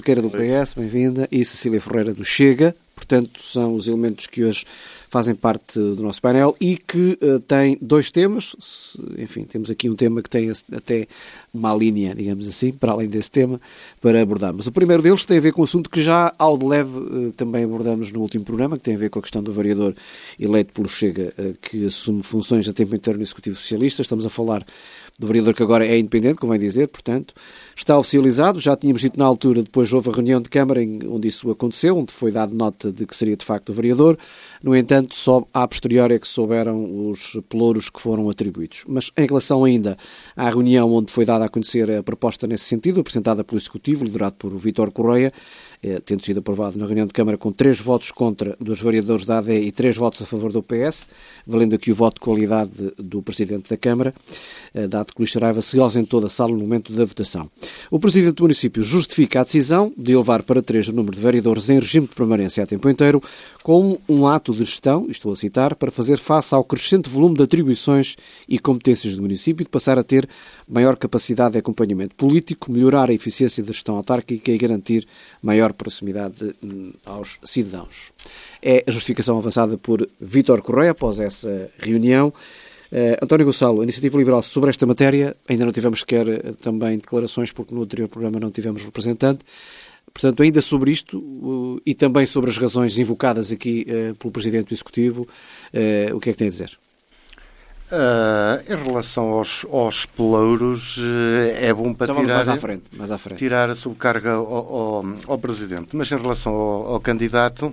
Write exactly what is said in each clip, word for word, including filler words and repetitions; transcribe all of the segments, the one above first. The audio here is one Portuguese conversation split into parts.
Cerqueira do P S, bem-vinda, e Cecília Ferreira do Chega. Portanto, são os elementos que hoje fazem parte do nosso painel e que uh, têm dois temas. Enfim, temos aqui um tema que tem até uma linha, digamos assim, para além desse tema, para abordarmos. O primeiro deles tem a ver com um assunto que já, ao de leve, uh, também abordamos no último programa, que tem a ver com a questão do vereador eleito pelo Chega, uh, que assume funções a tempo inteiro no Executivo Socialista. Estamos a falar do vereador que agora é independente, convém dizer, portanto, está oficializado. Já tínhamos dito na altura, depois houve a reunião de Câmara onde isso aconteceu, onde foi dado nota de que seria de facto o vereador. No entanto, só a posteriori é que souberam os pelouros que foram atribuídos. Mas em relação ainda à reunião onde foi dada a conhecer a proposta nesse sentido, apresentada pelo Executivo, liderado por Vítor Correia, eh, tendo sido aprovado na reunião de Câmara com três votos contra dos vereadores da A D e três votos a favor do P S, valendo aqui o voto de qualidade do Presidente da Câmara, eh, dado que Luís Saraiva se ausentou da sala no momento da votação. O Presidente do município justifica a decisão de elevar para três o número de vereadores em regime de permanência a tempo inteiro como um ato de gestão, estou a citar, para fazer face ao crescente volume de atribuições e competências do município e de passar a ter maior capacidade de acompanhamento político, melhorar a eficiência da gestão autárquica e garantir maior proximidade aos cidadãos. É a justificação avançada por Vítor Correia após essa reunião. Uh, António Gonçalo, a Iniciativa Liberal, sobre esta matéria, ainda não tivemos sequer uh, também declarações, porque no anterior programa não tivemos representante. Portanto, ainda sobre isto uh, e também sobre as razões invocadas aqui uh, pelo Presidente do Executivo, uh, o que é que tem a dizer? Uh, em relação aos, aos pelouros, uh, é bom para então tirar, mais à frente, mais à frente. tirar a sobrecarga ao, ao, ao Presidente. Mas em relação ao, ao candidato,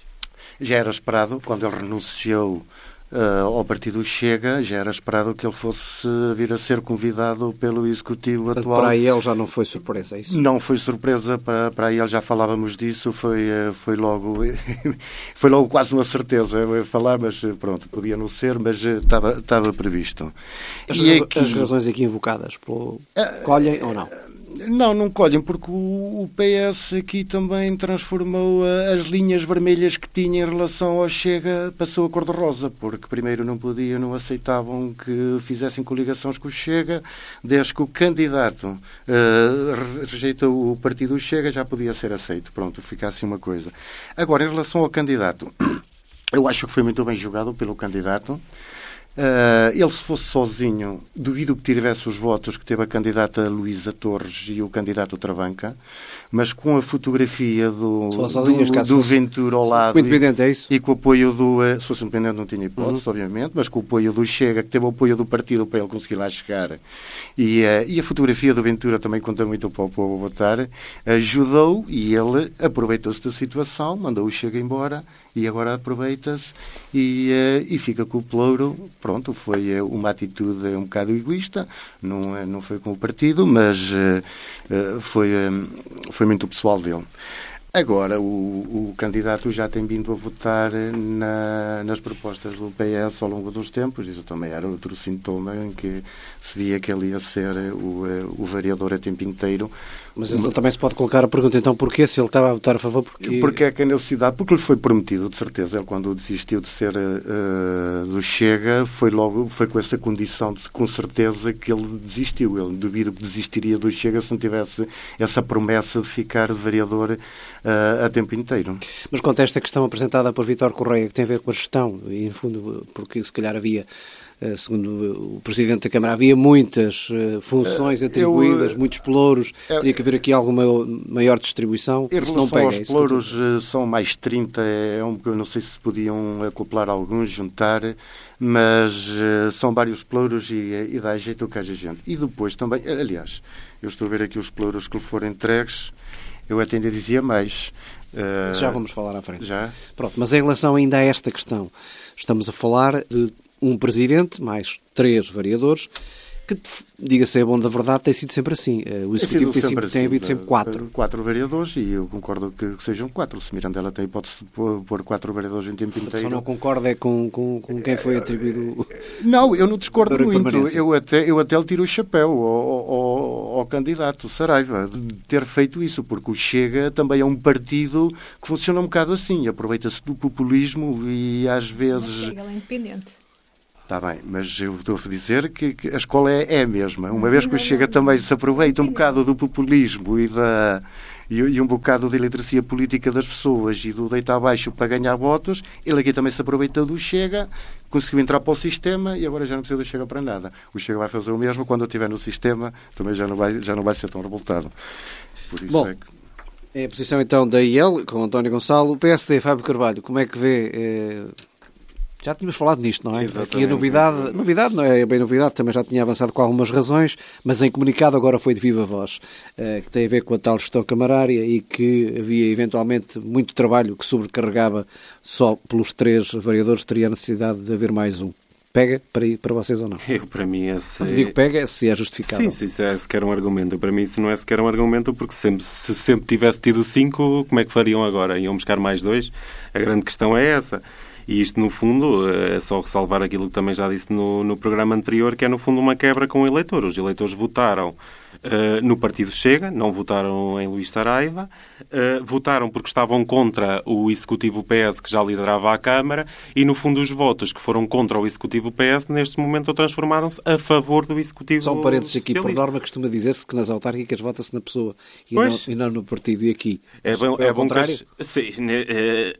já era esperado, quando ele renunciou Uh, ao partido Chega, já era esperado que ele fosse vir a ser convidado pelo Executivo Portanto, atual. Para ele já não foi surpresa, é isso? Não foi surpresa, para, para ele já falávamos disso, foi, foi, logo, foi logo quase uma certeza eu ia falar, mas pronto, podia não ser, mas estava, estava previsto. As, e aqui, as razões aqui invocadas, pelo, uh, colhem ou não? Não, não colhem, porque o P S aqui também transformou as linhas vermelhas que tinha em relação ao Chega, passou a cor-de-rosa, porque primeiro não podiam, não aceitavam que fizessem coligações com o Chega, desde que o candidato uh, rejeitou o partido Chega, já podia ser aceito. Pronto, fica assim uma coisa. Agora, em relação ao candidato, eu acho que foi muito bem jogado pelo candidato. Uh, ele, se fosse sozinho, duvido que tivesse os votos que teve a candidata Luísa Torres e o candidato Trabanca, mas com a fotografia do, sozinho, do, do Ventura ao lado independente, é isso? E com o apoio do... Uh, se fosse independente não tinha hipótese, uhum. obviamente, mas com o apoio do Chega, que teve o apoio do partido para ele conseguir lá chegar, e, uh, e a fotografia do Ventura também conta muito para o povo votar, ajudou e ele aproveitou-se da situação, mandou o Chega embora e agora aproveita-se e, uh, e fica com o pelouro. Pronto, foi uma atitude um bocado egoísta, não, não foi com o partido, mas uh, foi, um, foi muito pessoal dele. Agora, o, o candidato já tem vindo a votar na, nas propostas do P S ao longo dos tempos. Isso também era outro sintoma em que se via que ele ia ser o, o vereador a tempo inteiro. Mas então, também se pode colocar a pergunta, então, porquê? Se ele estava a votar a favor, porque... Porque é que a necessidade? Porque lhe foi prometido, de certeza. Ele, quando desistiu de ser uh, do Chega, foi logo, foi com essa condição, de, com certeza, que ele desistiu. Ele duvido que desistiria do Chega se não tivesse essa promessa de ficar vereador Uh, a tempo inteiro. Mas quanto a esta questão apresentada por Vítor Correia, que tem a ver com a gestão, e, no fundo, porque se calhar havia, uh, segundo o Presidente da Câmara, havia muitas uh, funções atribuídas, eu, uh, muitos pelouros, uh, teria que haver aqui alguma maior distribuição. Em relação não pega, aos pelouros, uh, são mais trinta, é um, eu não sei se podiam acoplar alguns, juntar, mas uh, são vários pelouros e, e dá jeito que haja gente. E depois também, aliás, eu estou a ver aqui os pelouros que lhe foram entregues. Eu até ainda dizia mais. Uh, já vamos falar à frente. Já? Pronto, mas em relação ainda a esta questão, estamos a falar de um presidente, mais três vereadores, que, diga-se a bom da verdade, tem sido sempre assim. O Executivo tem, sempre, tem havido sempre quatro. Quatro vereadores, e eu concordo que, que sejam quatro. Se Mirandela tem hipótese de pôr, pôr quatro vereadores em tempo inteiro. Só não concorda é com, com, com quem foi atribuído... Não, eu não discordo muito. Eu até, eu até lhe tiro o chapéu ao, ao, ao candidato Saraiva de ter feito isso, porque o Chega também é um partido que funciona um bocado assim. Aproveita-se do populismo e às vezes... O Chega é independente. Está bem, mas eu estou a dizer que, que a escola é, é a mesma. Uma vez que o Chega também se aproveita um bocado do populismo e da, e, e um bocado da iliteracia política das pessoas e do deitar abaixo para ganhar votos, ele aqui também se aproveita do Chega, conseguiu entrar para o sistema e agora já não precisa do Chega para nada. O Chega vai fazer o mesmo, quando eu estiver no sistema também já não vai, já não vai ser tão revoltado. Por isso Bom, é que... é a posição então da I L, com António Gonçalo. O P S D, Fábio Carvalho, como é que vê... É... Já tínhamos falado nisto, não é? Exatamente. Aqui a novidade, novidade não é bem novidade, também já tinha avançado com algumas razões, mas em comunicado agora foi de viva voz, que tem a ver com a tal gestão camarária e que havia eventualmente muito trabalho que sobrecarregava só pelos três vereadores, teria necessidade de haver mais um. Pega para, para vocês ou não? Eu, para mim, esse... Quando digo pega, é se é justificável. Sim, sim, isso é sequer um argumento. Para mim isso não é sequer um argumento, porque sempre, se sempre tivesse tido cinco, como é que fariam agora? Iam buscar mais dois? A grande questão é essa. E isto, no fundo, é só ressalvar aquilo que também já disse no, no programa anterior, que é, no fundo, uma quebra com o eleitor. Os eleitores votaram uh, no Partido Chega, não votaram em Luís Saraiva, uh, votaram porque estavam contra o Executivo P S, que já liderava a Câmara, e, no fundo, os votos que foram contra o Executivo P S, neste momento, transformaram-se a favor do Executivo Só um parênteses aqui, socialista. por norma, costuma dizer-se que nas autárquicas vota-se na pessoa e não, e não no partido. E aqui? É bom, é ao bom contrário? que as, sim, é,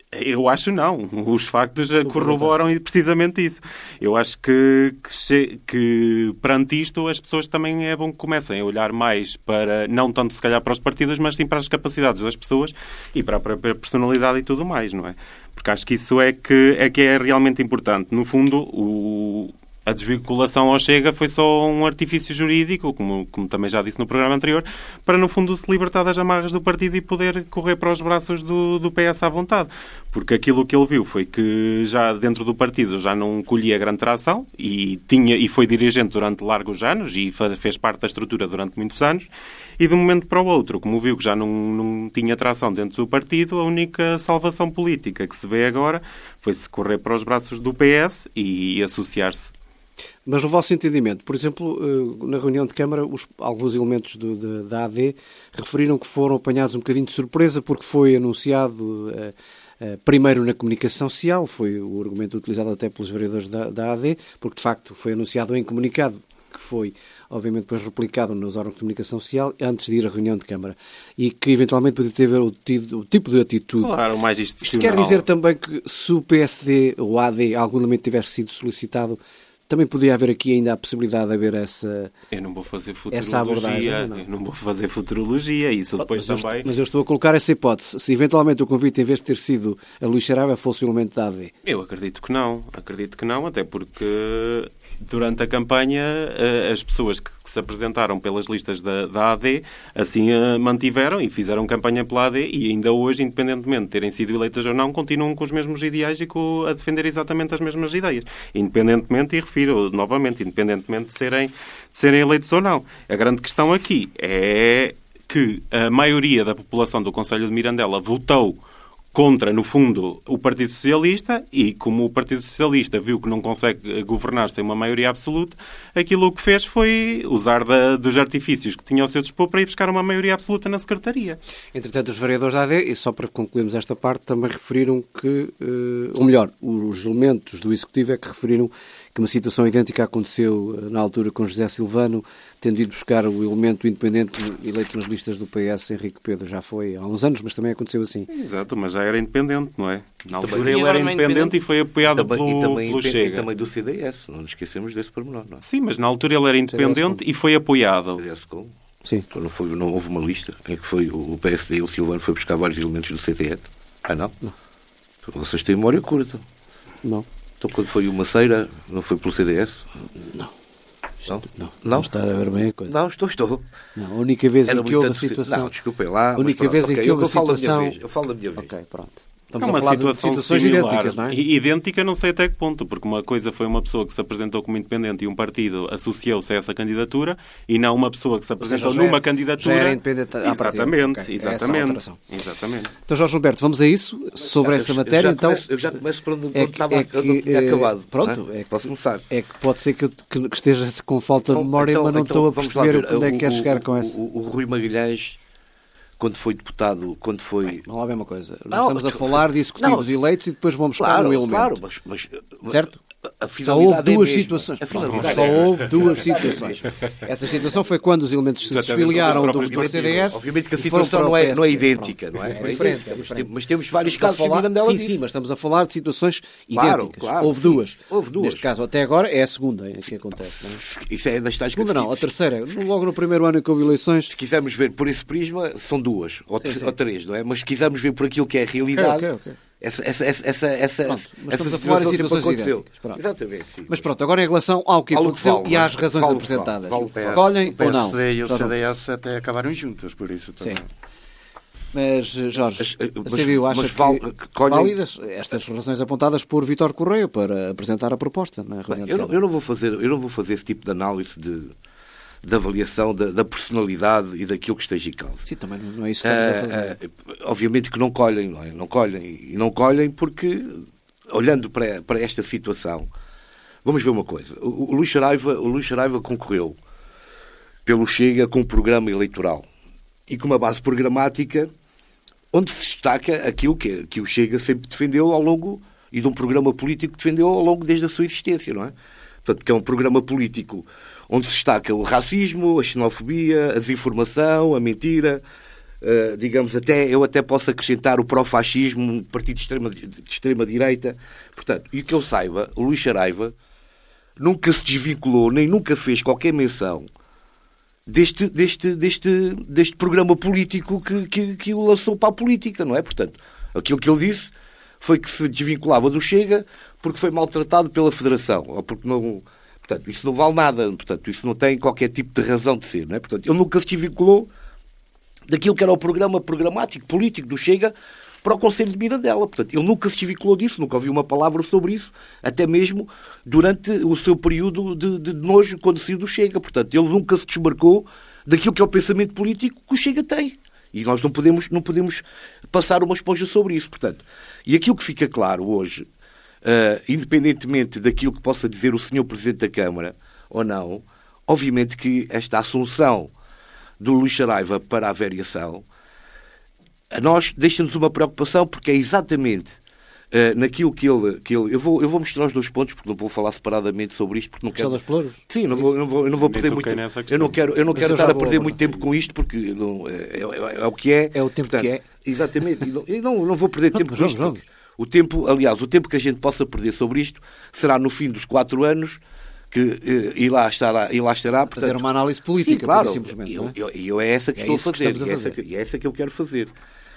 eu acho não. Os factos corroboram precisamente isso. Eu acho que, que, que perante isto as pessoas também é bom que comecem a olhar mais para, não tanto se calhar para os partidos, mas sim para as capacidades das pessoas e para a própria personalidade e tudo mais, não é? Porque acho que isso é que é, que é realmente importante. No fundo, o... a desvinculação ao Chega foi só um artifício jurídico, como, como também já disse no programa anterior, para, no fundo, se libertar das amarras do partido e poder correr para os braços do, do P S à vontade. Porque aquilo que ele viu foi que já dentro do partido já não colhia grande tração e, tinha, e foi dirigente durante largos anos e fez parte da estrutura durante muitos anos. E de um momento para o outro, como viu que já não, não tinha tração dentro do partido, a única salvação política que se vê agora foi-se correr para os braços do P S e associar-se. Mas no vosso entendimento, por exemplo, na reunião de Câmara, os, alguns elementos do, da, da A D referiram que foram apanhados um bocadinho de surpresa porque foi anunciado uh, uh, primeiro na comunicação social, foi o argumento utilizado até pelos vereadores da, da A D, porque de facto foi anunciado em comunicado, que foi obviamente depois replicado nos órgãos de comunicação social antes de ir à reunião de Câmara e que eventualmente poderia ter o, o tipo de atitude. Claro, mais institucional. Isto quer dizer também que se o P S D ou a A D algum elemento tivesse sido solicitado, também poderia haver aqui ainda a possibilidade de haver essa Eu não vou fazer essa abordagem, futurologia, não? eu não vou fazer futurologia, isso depois mas também... Eu, mas eu estou a colocar essa hipótese. Se eventualmente o convite, em vez de ter sido a Luís Saraiva, fosse o elemento da A D. Eu acredito que não, acredito que não, até porque durante a campanha as pessoas que se apresentaram pelas listas da, da A D assim a mantiveram e fizeram campanha pela A D e ainda hoje, independentemente de terem sido eleitas ou não, continuam com os mesmos ideais e com, a defender exatamente as mesmas ideias. Independentemente, e refiro novamente, independentemente de serem, de serem eleitos ou não. A grande questão aqui é que a maioria da população do Concelho de Mirandela votou contra, no fundo, o Partido Socialista e, como o Partido Socialista viu que não consegue governar sem uma maioria absoluta, aquilo que fez foi usar da, dos artifícios que tinha ao seu dispor para ir buscar uma maioria absoluta na Secretaria. Entretanto, os vereadores da A D, e só para concluirmos esta parte, também referiram que, ou melhor, os elementos do Executivo é que referiram que uma situação idêntica aconteceu na altura com José Silvano, tendo ido buscar o elemento independente eleito nas listas do P S, Henrique Pedro, já foi há uns anos, mas também aconteceu assim. Exato, mas já era independente, não é? Na altura Também, ele era independente, independente e foi apoiado também, pelo, e também, pelo e Chega. E também do C D S, não nos esquecemos desse pormenor, não é? Sim, mas na altura ele era independente e foi apoiado. C D S como? Sim. Então não, foi, não houve uma lista em que foi o P S D e o Silvano foi buscar vários elementos do C D S? Ah, não? Não. Então, vocês têm memória curta. Não. Então quando foi o Maceira, não foi pelo C D S? Não. Não? Não, não, não está a ver bem a coisa. Não, estou, estou. Não, a única vez Era em que houve a tanto... situação... Não, desculpem lá. A única pronto, vez okay, em que houve a eu falo situação... Da minha vez, eu falo da minha vez. Ok, pronto. É Estamos uma a falar situação de situações similar, idênticas, não é? Idêntica, não sei até que ponto, porque uma coisa foi uma pessoa que se apresentou como independente e um partido associou-se a essa candidatura e não uma pessoa que se apresentou seja, já numa era, candidatura... Já era independente à exatamente, partida. Okay. exatamente, exatamente. Então, Jorge Humberto, vamos a isso, sobre eu, essa eu matéria, já então... Começo, eu já começo por onde, é onde que, estava, é que, onde tinha é, acabado. Pronto, é? é que, Posso começar. É que pode ser que, eu, que, que esteja com falta de memória, então, mas não então, estou a perceber onde é que quer chegar com o, essa. O, o, o Rui Magalhães, quando foi deputado, quando foi... Bem, não há bem uma coisa. Nós não, estamos a falar de executivos não, eleitos e depois vamos buscar claro, um elemento. Claro, mas, mas... Certo? A Só houve duas é mesma. situações. A Pronto, só houve duas situações. Essa situação foi quando os elementos se desfiliaram do, do C D S. Obviamente que a situação não é, não é idêntica, Pronto, não é? É diferente, é diferente. Mas temos vários Estamos casos que a Mirandela sim, disse. sim, mas estamos a falar de situações Claro, idênticas. claro, houve, sim. duas. Houve duas. Neste caso, até agora, é a segunda que acontece. Não é? Isso é das tais Segunda não, a que terceira. Logo no primeiro ano em que houve eleições. se quisermos ver por esse prisma, são duas ou, Sim, sim. ou três, não é? Mas se quisermos ver por aquilo que é a realidade, Ok, ok, ok. essa, essa, essa, essa, essa, Pronto, mas essa estamos a falar em situação sempre situações aconteceu. idênticas. Pronto. Exatamente, sim. Mas pronto, agora em relação ao que Ao que aconteceu vale, e às razões vale o que apresentadas. vale, vale o que Colhem o ou não? P S D e o Jorge? C D S até acabaram juntos, por isso também. Sim. Mas, Jorge, Mas, a mas- C D U acha mas val- que, que colhem- válidas estas razões apontadas por Vítor Correia para apresentar a proposta na reunião de Eu não, Câmara? eu não vou fazer, eu não vou fazer esse tipo de análise de, de avaliação da, da personalidade e daquilo que esteja em causa. Sim, também não é isso que estamos a fazer. Ah, ah, obviamente que não colhem, não é? Não colhem. E não colhem porque, olhando para, para esta situação, vamos ver uma coisa. O, o, Luís Saraiva, o Luís Saraiva concorreu pelo Chega com um programa eleitoral e com uma base programática onde se destaca aquilo que, que o Chega sempre defendeu ao longo, e de um programa político que defendeu ao longo desde a sua existência, não é? Portanto, que é um programa político onde se destaca o racismo, a xenofobia, a desinformação, a mentira, uh, digamos, até, eu até posso acrescentar o pró-fascismo, um partido de extrema, de extrema direita. Portanto, e que eu saiba, o Luís Saraiva nunca se desvinculou, nem nunca fez qualquer menção deste, deste, deste, deste programa político que, que, que o lançou para a política, não é? Portanto, aquilo que ele disse foi que se desvinculava do Chega porque foi maltratado pela Federação, ou porque não... Portanto, isso não vale nada, portanto, isso não tem qualquer tipo de razão de ser, não é? Portanto, ele nunca se desvinculou daquilo que era o programa programático, político do Chega para o Conselho de Mirandela. Portanto, ele nunca se desvinculou disso, nunca ouviu uma palavra sobre isso, até mesmo durante o seu período de, de nojo quando saiu do Chega. Portanto, ele nunca se desmarcou daquilo que é o pensamento político que o Chega tem. E nós não podemos, não podemos passar uma esponja sobre isso. Portanto, e aquilo que fica claro hoje, Uh, independentemente daquilo que possa dizer o senhor Presidente da Câmara ou não, obviamente que esta assunção do Luís Saraiva para a variação a nós deixa-nos uma preocupação, porque é exatamente uh, naquilo que ele... Que ele eu, vou, eu vou mostrar os dois pontos, porque não vou falar separadamente sobre isto, porque não quero... dos pelouros? Sim, não vou, não vou, eu não vou perder muito tempo. Eu não quero, eu não quero estar a perder muito tempo com isto, porque não, é, é, é o que é. É o tempo Portanto, que é. Exatamente. E não, eu não, não vou perder tempo com vamos, isto. vamos. O tempo, aliás, o tempo que a gente possa perder sobre isto será no fim dos quatro anos que eh, e lá estará, e lá estará portanto, fazer uma análise política, sim, claro, simplesmente. eu, Não é? eu, eu é essa que É estou a isso que fazer, estamos a e, é essa fazer. que, e é essa que eu quero fazer.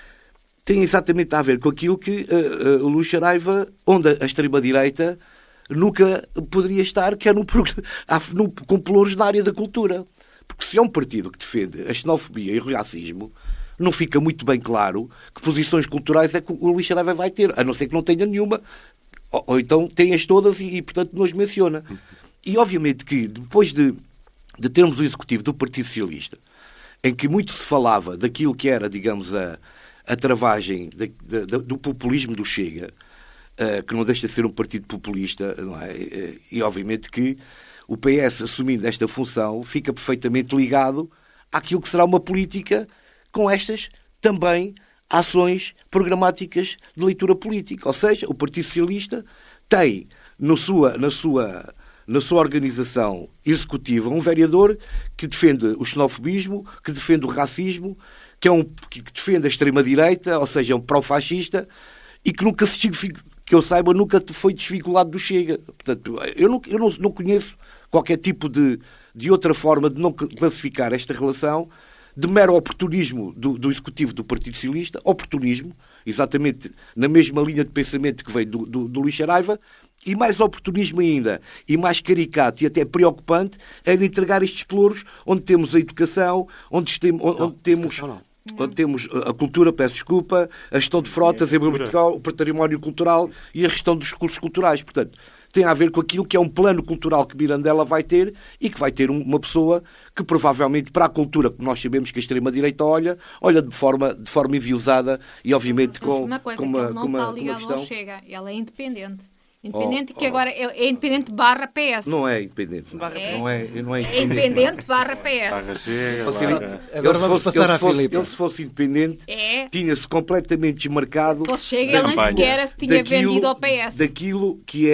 Tem exatamente a ver com aquilo que uh, uh, o Luís Saraiva, onde a extrema-direita nunca poderia estar, que é no, no, com pelouros na área da cultura. Porque se é um partido que defende a xenofobia e o racismo, não fica muito bem claro que posições culturais é que o Luís Saraiva vai ter, a não ser que não tenha nenhuma, ou, ou então tem-as todas e, e, portanto, não as menciona. E, obviamente, que depois de, de termos o executivo do Partido Socialista, em que muito se falava daquilo que era, digamos, a, a travagem de, de, de, do populismo do Chega, uh, que não deixa de ser um partido populista, não é? E, e, obviamente, que o P S, assumindo esta função, fica perfeitamente ligado àquilo que será uma política com estas também ações programáticas de leitura política. Ou seja, o Partido Socialista tem no sua, na, sua, na sua organização executiva um vereador que defende o xenofobismo, que defende o racismo, que, é um, que defende a extrema-direita, ou seja, é um pró-fascista, e que nunca se, que eu saiba, nunca foi desvinculado do Chega. Portanto, eu não, eu não, não conheço qualquer tipo de, de outra forma de não classificar esta relação de mero oportunismo do, do Executivo do Partido Socialista, oportunismo, exatamente na mesma linha de pensamento que veio do, do, do Luís Saraiva, e mais oportunismo ainda, e mais caricato e até preocupante, é de entregar estes pelouros onde temos a educação, onde, tem, onde, não, onde temos... não, não. Onde temos a cultura, peço desculpa, a gestão de frotas, o património cultural e a gestão dos recursos culturais. Portanto, tem a ver com aquilo que é um plano cultural que Mirandela vai ter e que vai ter uma pessoa que provavelmente para a cultura que nós sabemos que a extrema-direita olha, olha de forma, de forma enviosada e obviamente com, uma coisa com uma, que ele não com uma, está com uma ligado questão... ao Chega. Ela é independente. Independente Oh, que oh. agora é, é independente barra P S. Não é independente. Barra não, P S. não é, não é É independente barra P Barra S. Chega, Facilita. barra... Agora Ele, se vamos fosse- passar ele, à se fosse- Filipe. ele, se fosse independente, É. tinha-se completamente desmarcado Se fosse Chega, Da ele nem campanha. sequer se tinha daquilo- vendido ao P S. daquilo que é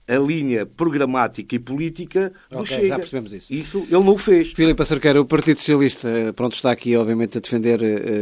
a linha programática e política do Ok, Chega. já percebemos isso. Isso ele não o fez. Filipe Acerqueira, o Partido Socialista, pronto, está aqui, obviamente, a defender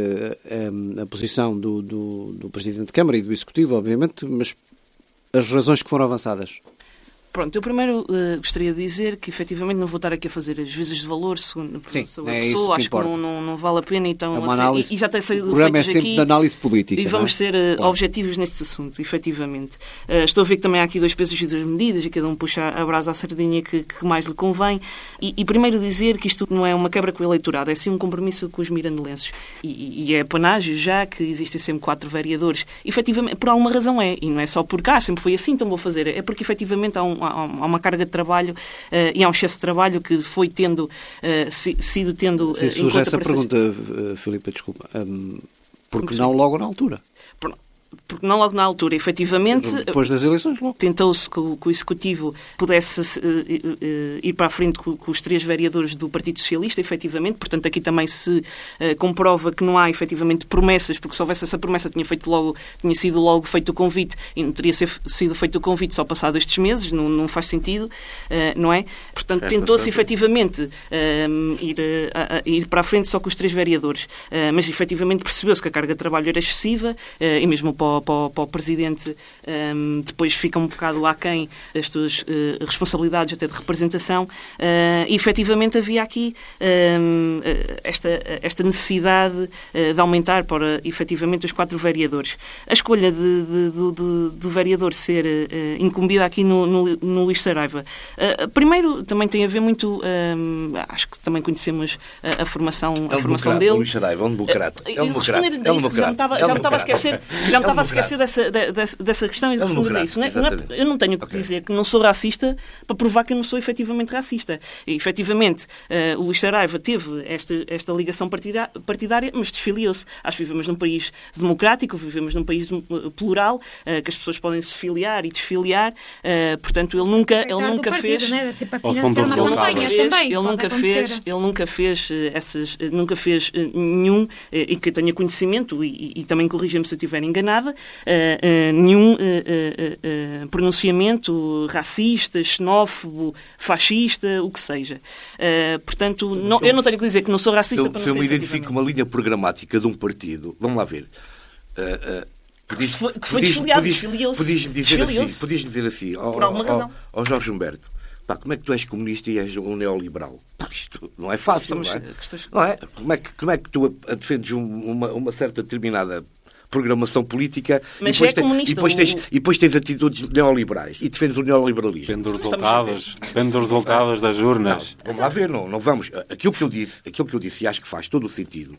uh, a, a posição do, do, do Presidente de Câmara e do Executivo, obviamente, mas as razões que foram avançadas. Pronto, eu primeiro uh, gostaria de dizer que, efetivamente, não vou estar aqui a fazer as juízes de valor segundo Sim, sobre a é isso pessoa, que acho importa. que não, não, não vale a pena, então, É uma assim, análise- e, e já tem sido O programa é feitos sempre aqui, de análise política. e vamos não é? ser uh, Claro. objetivos neste assunto, efetivamente. Uh, estou a ver que também há aqui dois pesos e duas medidas, e cada um puxa a brasa à sardinha que, que mais lhe convém, e, e primeiro dizer que isto não é uma quebra com o eleitorado, é sim um compromisso com os mirandelenses, e, e é panágio já que existem sempre quatro vereadores, efetivamente, por alguma razão é, e não é só por cá, sempre foi assim, então vou fazer, é porque efetivamente há, um, há, há uma carga de trabalho Uh, e há um excesso de trabalho que foi tendo uh, si, sido tendo uh, Se em surge conta essa para essas- pergunta, uh, Filipe, desculpa, um, porque Sim. não logo na altura? Por- Porque não logo na altura, efetivamente, Depois das eleições, logo. tentou-se que o, que o Executivo pudesse uh, uh, uh, ir para a frente com, com os três vereadores do Partido Socialista, efetivamente. Portanto, aqui também se uh, comprova que não há, efetivamente, promessas, porque se houvesse essa promessa tinha, feito logo, tinha sido logo feito o convite e não teria ser, sido feito o convite só passado estes meses, não, não faz sentido, uh, não é? Portanto, Esta tentou-se, sempre. efetivamente, uh, ir, uh, a, a ir para a frente só com os três vereadores. Uh, mas, efetivamente, percebeu-se que a carga de trabalho era excessiva uh, e mesmo para o, para o, para o Presidente um, depois fica um bocado aquém das suas uh, responsabilidades até de representação uh, e efetivamente havia aqui um, esta, esta necessidade uh, de aumentar para efetivamente os quatro vereadores. A escolha de, de, de, de, do vereador ser uh, incumbida aqui no, no, no Luís Saraiva. Uh, primeiro também tem a ver muito, um, acho que também conhecemos a, a formação, a É um formação democrata, dele. Luís Saraiva, é um democrata. É um E democrata. responder É um a isso, já me estava, já me estava a esquecer, já me estava a esquecer dessa, dessa, dessa questão e de É um responder a democrata, isso. Não é, não é, exatamente. eu não tenho que Ok. dizer que não sou racista para provar que eu não sou efetivamente racista. E, efetivamente, uh, o Luís Saraiva teve esta, esta ligação partida- partidária, mas desfiliou-se. Acho que vivemos num país democrático, vivemos num país uh, plural, uh, que as pessoas podem se filiar e desfiliar. Uh, portanto, ele nunca, ele Coitado do nunca partido, fez... né? Deve ser para Ou são financiar dos uma resultados. campanha Fez, também. ele pode nunca acontecer. fez, ele nunca fez eh, essas, eh, nunca fez eh, nenhum eh, e que eu tenha conhecimento e, e, e também corrija-me se eu estiver enganada, eh, eh, nenhum eh, eh, eh, pronunciamento racista, xenófobo, fascista, o que seja. Eh, portanto, não, eu não tenho que dizer que não sou Se racista eu, para se não eu ser me identifico efetivamente. uma linha programática de um partido, vamos lá ver. Uh, uh, podias- Que foi- que foi podias- desfiliado, podias- desfiliou-se. Podias-me dizer assim, Desfiliou-se. podias dizer assim, ó Por alguma ó- razão. ó Jorge Humberto, pá, como é que tu és comunista e és um neoliberal? Pá, isto não é fácil, Estamos- não é? questões- Não é? Como é que, como é que tu a- a defendes um- uma, uma certa determinada programação política Mas e, depois é te- comunista, e, depois tens, o- e depois tens atitudes neoliberais e defendes o neoliberalismo? Depende dos Estamos a ver. resultados. Depende dos resultados das urnas. Vamos lá ver, não, não vamos. Aquilo que eu disse, aquilo que eu disse, e acho que faz todo o sentido.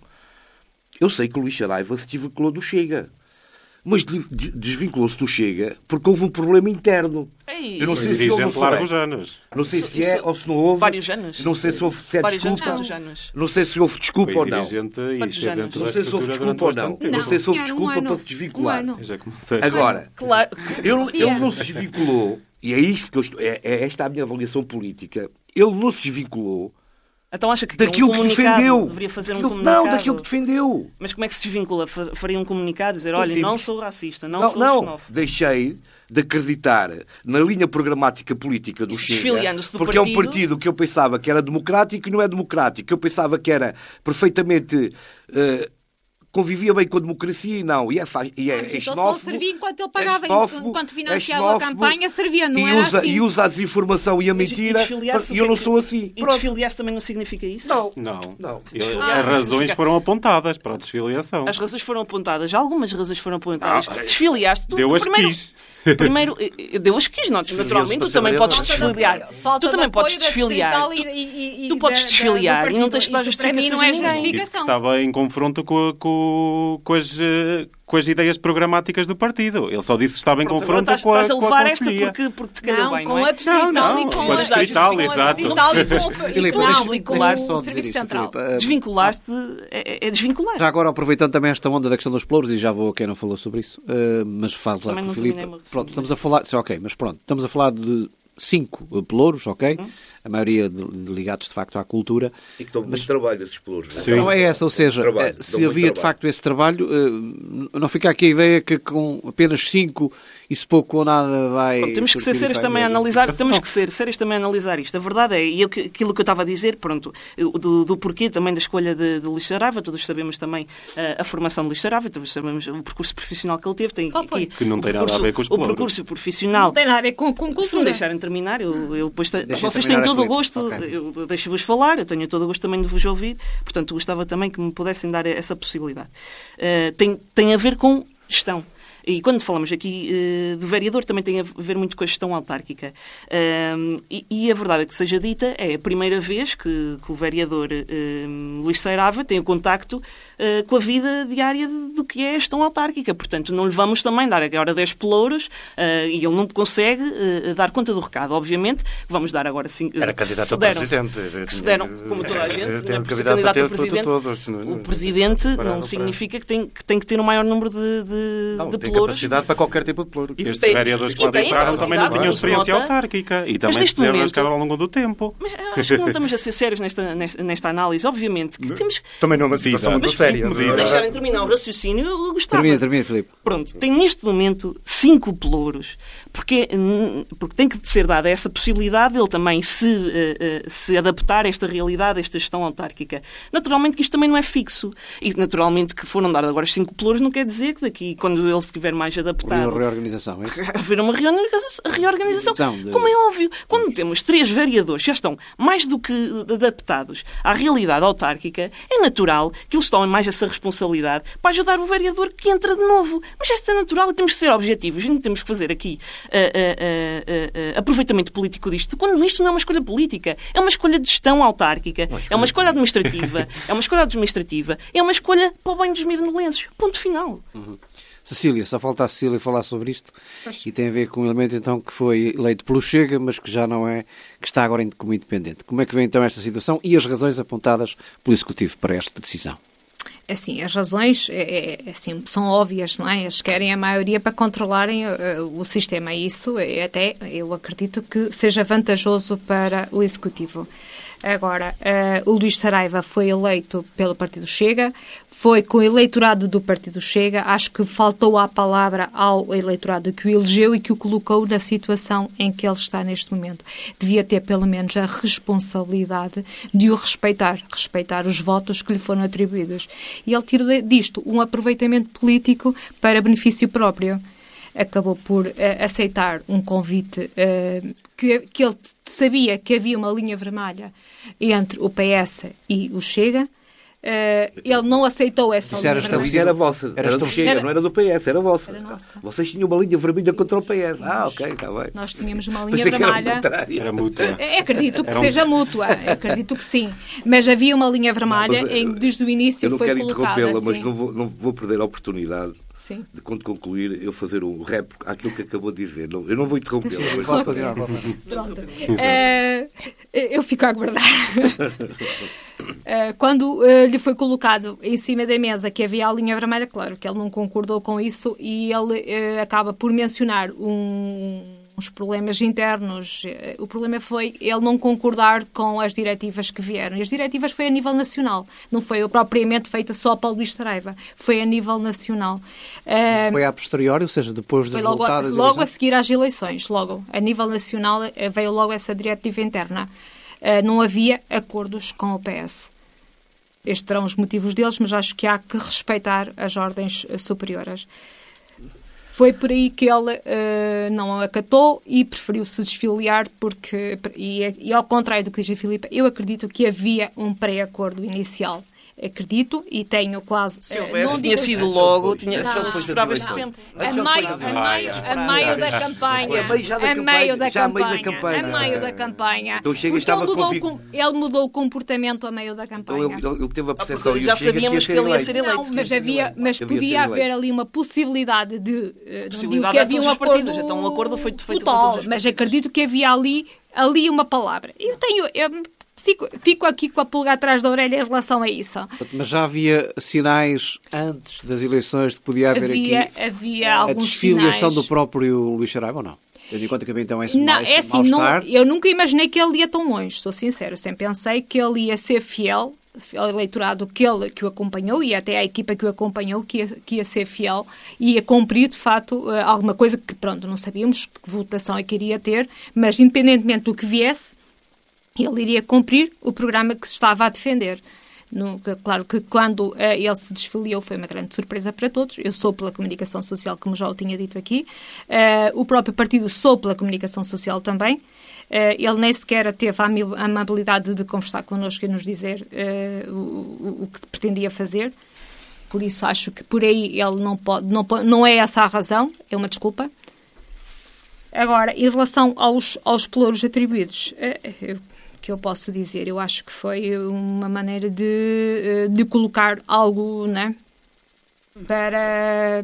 Eu sei que o Luís Saraiva se desvinculou do Chega. Mas de- de- desvinculou-se do Chega porque houve um problema interno. Ei, Eu não sei se houve Dirigente ou largos foi. anos. Não sei Isso- se é isso- ou se não houve. vários anos. Não sei se houve se é Vários anos, desculpa. quantos anos? Não sei se houve desculpa Foi ou não. dirigente e Quantos esteve anos? dentro Não da sei se houve estrutura desculpa ou durante não. bastante Não tempo. sei se houve senhor, um desculpa ano. para se desvincular. Um ano. Já comecei. Agora, Claro. ele, ele Dia. não se desvinculou, e é isto que eu estou, é, é esta a minha avaliação política. Ele não se desvinculou Então acha que daquilo um que comunicado defendeu. deveria fazer um Daquilo- comunicado? Não, daquilo que defendeu. Mas como é que se desvincula? Fa- Faria um comunicado, dizer, olha, Sim. não sou racista, não, Não, sou não, xenófobo. deixei de acreditar na linha programática política do E se Chega, desfiliando-se do porque é um partido- partido que eu pensava que era democrático e não é democrático. Eu pensava que era perfeitamente... eh, convivia bem com a democracia e não. E é, fa- e é, Ah, mas é então só xenófobo, servia enquanto ele é pagava, xenófobo, enquanto é financiava a xenófobo, campanha, servia, não e era usa, assim. E usa a desinformação e a Mas mentira. desfiliar-se, E o eu que não é que- sou assim. E Pronto. desfiliar-se também não significa isso? Não. Não. Não. Eu- Desfiliar-se As razões significa- foram apontadas para a desfiliação. As razões foram apontadas, algumas razões foram apontadas. Ah, Desfiliaste, tu deu as primeiro, quis. Primeiro, eh, eh, deu as quis, não, naturalmente, para tu também ser podes vereador. desfiliar. Falta Tu também de podes apoio da desfiliar. distrital Tu- e- e- e tu podes da- da- desfiliar do e não tens de dar partido. Isso para mim justificações não é a ninguém. Disse que justificação. estava em confronto com, com, com, as, eh, com as ideias programáticas do partido. Ele só disse que estava em Pronto, confronto agora estás, com a, estás a com a levar esta conselhia. porque, porque te calhou Não, bem, com não é? a distrital Não, não, e com com a a distrital, com a exato. distrital e com- e Filipe, com o deixa- desvinculaste deixa-me só dizer Serviço isto, Central. Filipe. Eh, Desvinculaste é, é desvincular. Já agora, aproveitando também esta onda da questão dos pelouros, e já vou a quem não falou sobre isso, eh, mas falo lá Também com o não Filipe. terminei o meu Pronto, raciocínio. estamos a falar, sim, ok, mas pronto, estamos a falar de cinco eh, pelouros, ok? a maioria de, de ligados, de facto, à cultura. E que dão muito trabalho esses pelouros. Sim. Não é essa, ou seja, trabalho, se havia, de facto, esse trabalho, não fica aqui a ideia que com apenas cinco, isso pouco ou nada vai... Bom, temos que ser sérios também a analisar, temos que ser sérios também a analisar isto. A verdade é, e eu, aquilo que eu estava a dizer, pronto, do, do porquê também da escolha de, de Luís Saraiva, todos sabemos também uh, a formação de Luís Saraiva, todos sabemos o percurso profissional que ele teve. Tem, Qual foi? Aqui, que não tem percurso, nada a ver com os o percurso profissional. Não tem nada a ver com, com cultura. Se me deixarem terminar, eu, eu depois, Deixa vocês têm todo o Filipe. gosto, Okay. eu deixo-vos falar, eu tenho todo o gosto também de vos ouvir, portanto gostava também que me pudessem dar essa possibilidade. Uh, tem, tem a ver com gestão. E quando falamos aqui uh, de vereador, também tem a ver muito com a gestão autárquica. Uh, e, e a verdade é que seja dita, é a primeira vez que, que o vereador uh, Luís Saraiva tem o contacto uh, com a vida diária do que é a gestão autárquica. Portanto, não lhe vamos também dar agora dez pelouros uh, e ele não consegue uh, dar conta do recado. Obviamente, vamos dar agora cinco... Era candidato a presidente. Que se deram, como toda a gente, Tem não é um por ser candidato candidato a a presidente. todos. O presidente não significa que tem, que tem que ter o maior número de, de, Não, de tem pelouros. capacidade para qualquer tipo de pelouro. E estes Tem- vereadores e que lá tem entraram também não capacidade, tinham experiência nota. autárquica. E também neste se deram momento- ao longo do tempo. Mas acho que não estamos a ser sérios nesta, nesta, nesta análise. Obviamente que temos que Também não é uma situação Mas- muito séria. mas- se Sim. deixarem terminar o raciocínio. Eu gostava. Termina, termina, Filipe. Pronto, tem neste momento cinco pelouros, porque, porque tem que ser dada essa possibilidade de ele também se, uh, uh, se adaptar a esta realidade, a esta gestão autárquica. Naturalmente que isto também não é fixo. E naturalmente que foram dados agora os cinco pelouros não quer dizer que daqui, quando ele estiver mais adaptado, Uma reorganização, é isso? haver uma reorganização. reorganização. De- Como é óbvio, quando temos três vereadores que já estão mais do que adaptados à realidade autárquica, é natural que eles tomem mais essa responsabilidade para ajudar o vereador que entra de novo. Mas isto é natural e temos que ser objetivos. E não temos que fazer aqui uh, uh, uh, uh, aproveitamento político disto, quando isto não é uma escolha política. É uma escolha de gestão autárquica, é uma escolha administrativa, é uma escolha administrativa, é uma escolha para o bem dos mirnolenses. Ponto final. Cecília, só falta a Cecília falar sobre isto e tem a ver com um elemento então que foi eleito pelo Chega, mas que já não é, que está agora como independente. Como é que vem então esta situação e as razões apontadas pelo Executivo para esta decisão? Assim, as razões é, é, assim, são óbvias, não é? Eles querem a maioria para controlarem uh, o sistema. Isso é até, eu acredito que seja vantajoso para o Executivo. Agora, uh, o Luís Saraiva foi eleito pelo Partido Chega, foi com o eleitorado do Partido Chega, acho que faltou a palavra ao eleitorado que o elegeu e que o colocou na situação em que ele está neste momento. Devia ter pelo menos a responsabilidade de o respeitar, respeitar os votos que lhe foram atribuídos. E ele tirou disto um aproveitamento político para benefício próprio. Acabou por uh, aceitar um convite uh, que, que ele sabia que havia uma linha vermelha entre o P S e o Chega. Uh, ele não aceitou essa Isso linha era vermelha. estabelecido. Era vossa, era, Era do estabelecido. Chega, não era do P S, era vossa. Era nossa. Vocês tinham uma linha vermelha contra o P S. Ah, ok, está bem. Nós tínhamos uma linha Pensei que era o vermelha. contrário. Era mútua. É, acredito que Era um- seja mútua, acredito que sim. Mas havia uma linha vermelha Mas, em, desde o início Eu não foi quero colocada interrompê-la, assim. mas não vou, não vou perder a oportunidade Sim. de, quando concluir, eu fazer um rap àquilo que acabou de dizer. Não, eu não vou interrompê-la, mas... Pode continuar, pode continuar. Pronto. Eh, eu fico a aguardar. Eh, quando eh, lhe foi colocado em cima da mesa que havia a linha vermelha, claro que ele não concordou com isso e ele eh, acaba por mencionar um, uns problemas internos. Eh, O problema foi ele não concordar com as diretivas que vieram. E as diretivas foi a nível nacional, não foi propriamente feita só para o Luís Saraiva, foi a nível nacional. Eh, Foi a posteriori, ou seja, depois dos foi logo, a, resultados... logo a seguir às eleições, logo. A nível nacional eh, veio logo essa diretiva interna. Eh, não havia acordos com o P S. Estes terão os motivos deles, mas acho que há que respeitar as ordens eh, superiores. Foi por aí que ele eh, não acatou e preferiu se desfiliar, porque, e, e ao contrário do que diz a Filipe, eu acredito que havia um pré-acordo inicial. Acredito e tenho quase... Se eh, houvesse, não tinha digo- sido logo, tinha, Não, já não, se esperava esse não. tempo. A Já meio, foi a tudo meio, Ai, a meio da campanha. A meio já da A meio da campanha, já a meio da campanha. campanha. A meio da campanha. Então o Chega Porque estava ele mudou, convicto. o com- ele mudou o comportamento a meio da Então campanha. ele, ele teve a Ah, percepção porque e o já Chega sabíamos que ele ia ser eleito. Não, mas, havia, mas Devia podia ser haver eleito. ali uma possibilidade de... eh, não Possibilidade digo que a havia todos um os partidos, acordo então um acordo foi feito com total, todos os mas acredito que havia ali, ali uma palavra. Eu tenho... Eu fico, fico aqui com a pulga atrás da orelha em relação a isso. Mas já havia sinais antes das eleições de que podia haver Havia, aqui havia a alguns desfiliação sinais. do próprio Luís Saraiva ou não? Tendo em conta que havia então esse, Não, esse é assim, não, mal-estar. eu nunca imaginei que ele ia tão longe, sou sincera. Sempre pensei que ele ia ser fiel ao eleitorado que, ele, que o acompanhou e até à equipa que o acompanhou, que ia, que ia ser fiel e ia cumprir, de facto, alguma coisa que, pronto, não sabíamos que votação é que iria ter, mas independentemente do que viesse, ele iria cumprir o programa que se estava a defender. No, claro que quando uh, ele se desfiliou foi uma grande surpresa para todos. Eu sou pela comunicação social, como já o tinha dito aqui. Uh, o próprio partido sou pela comunicação social também. Uh, ele nem sequer teve a amabilidade de conversar connosco e nos dizer uh, o, o que pretendia fazer. Por isso acho que por aí ele não pode, não, não é essa a razão, é uma desculpa. Agora, em relação aos, aos pelouros atribuídos, uh, eu que eu posso dizer. Eu acho que foi uma maneira de, de colocar algo, né, para...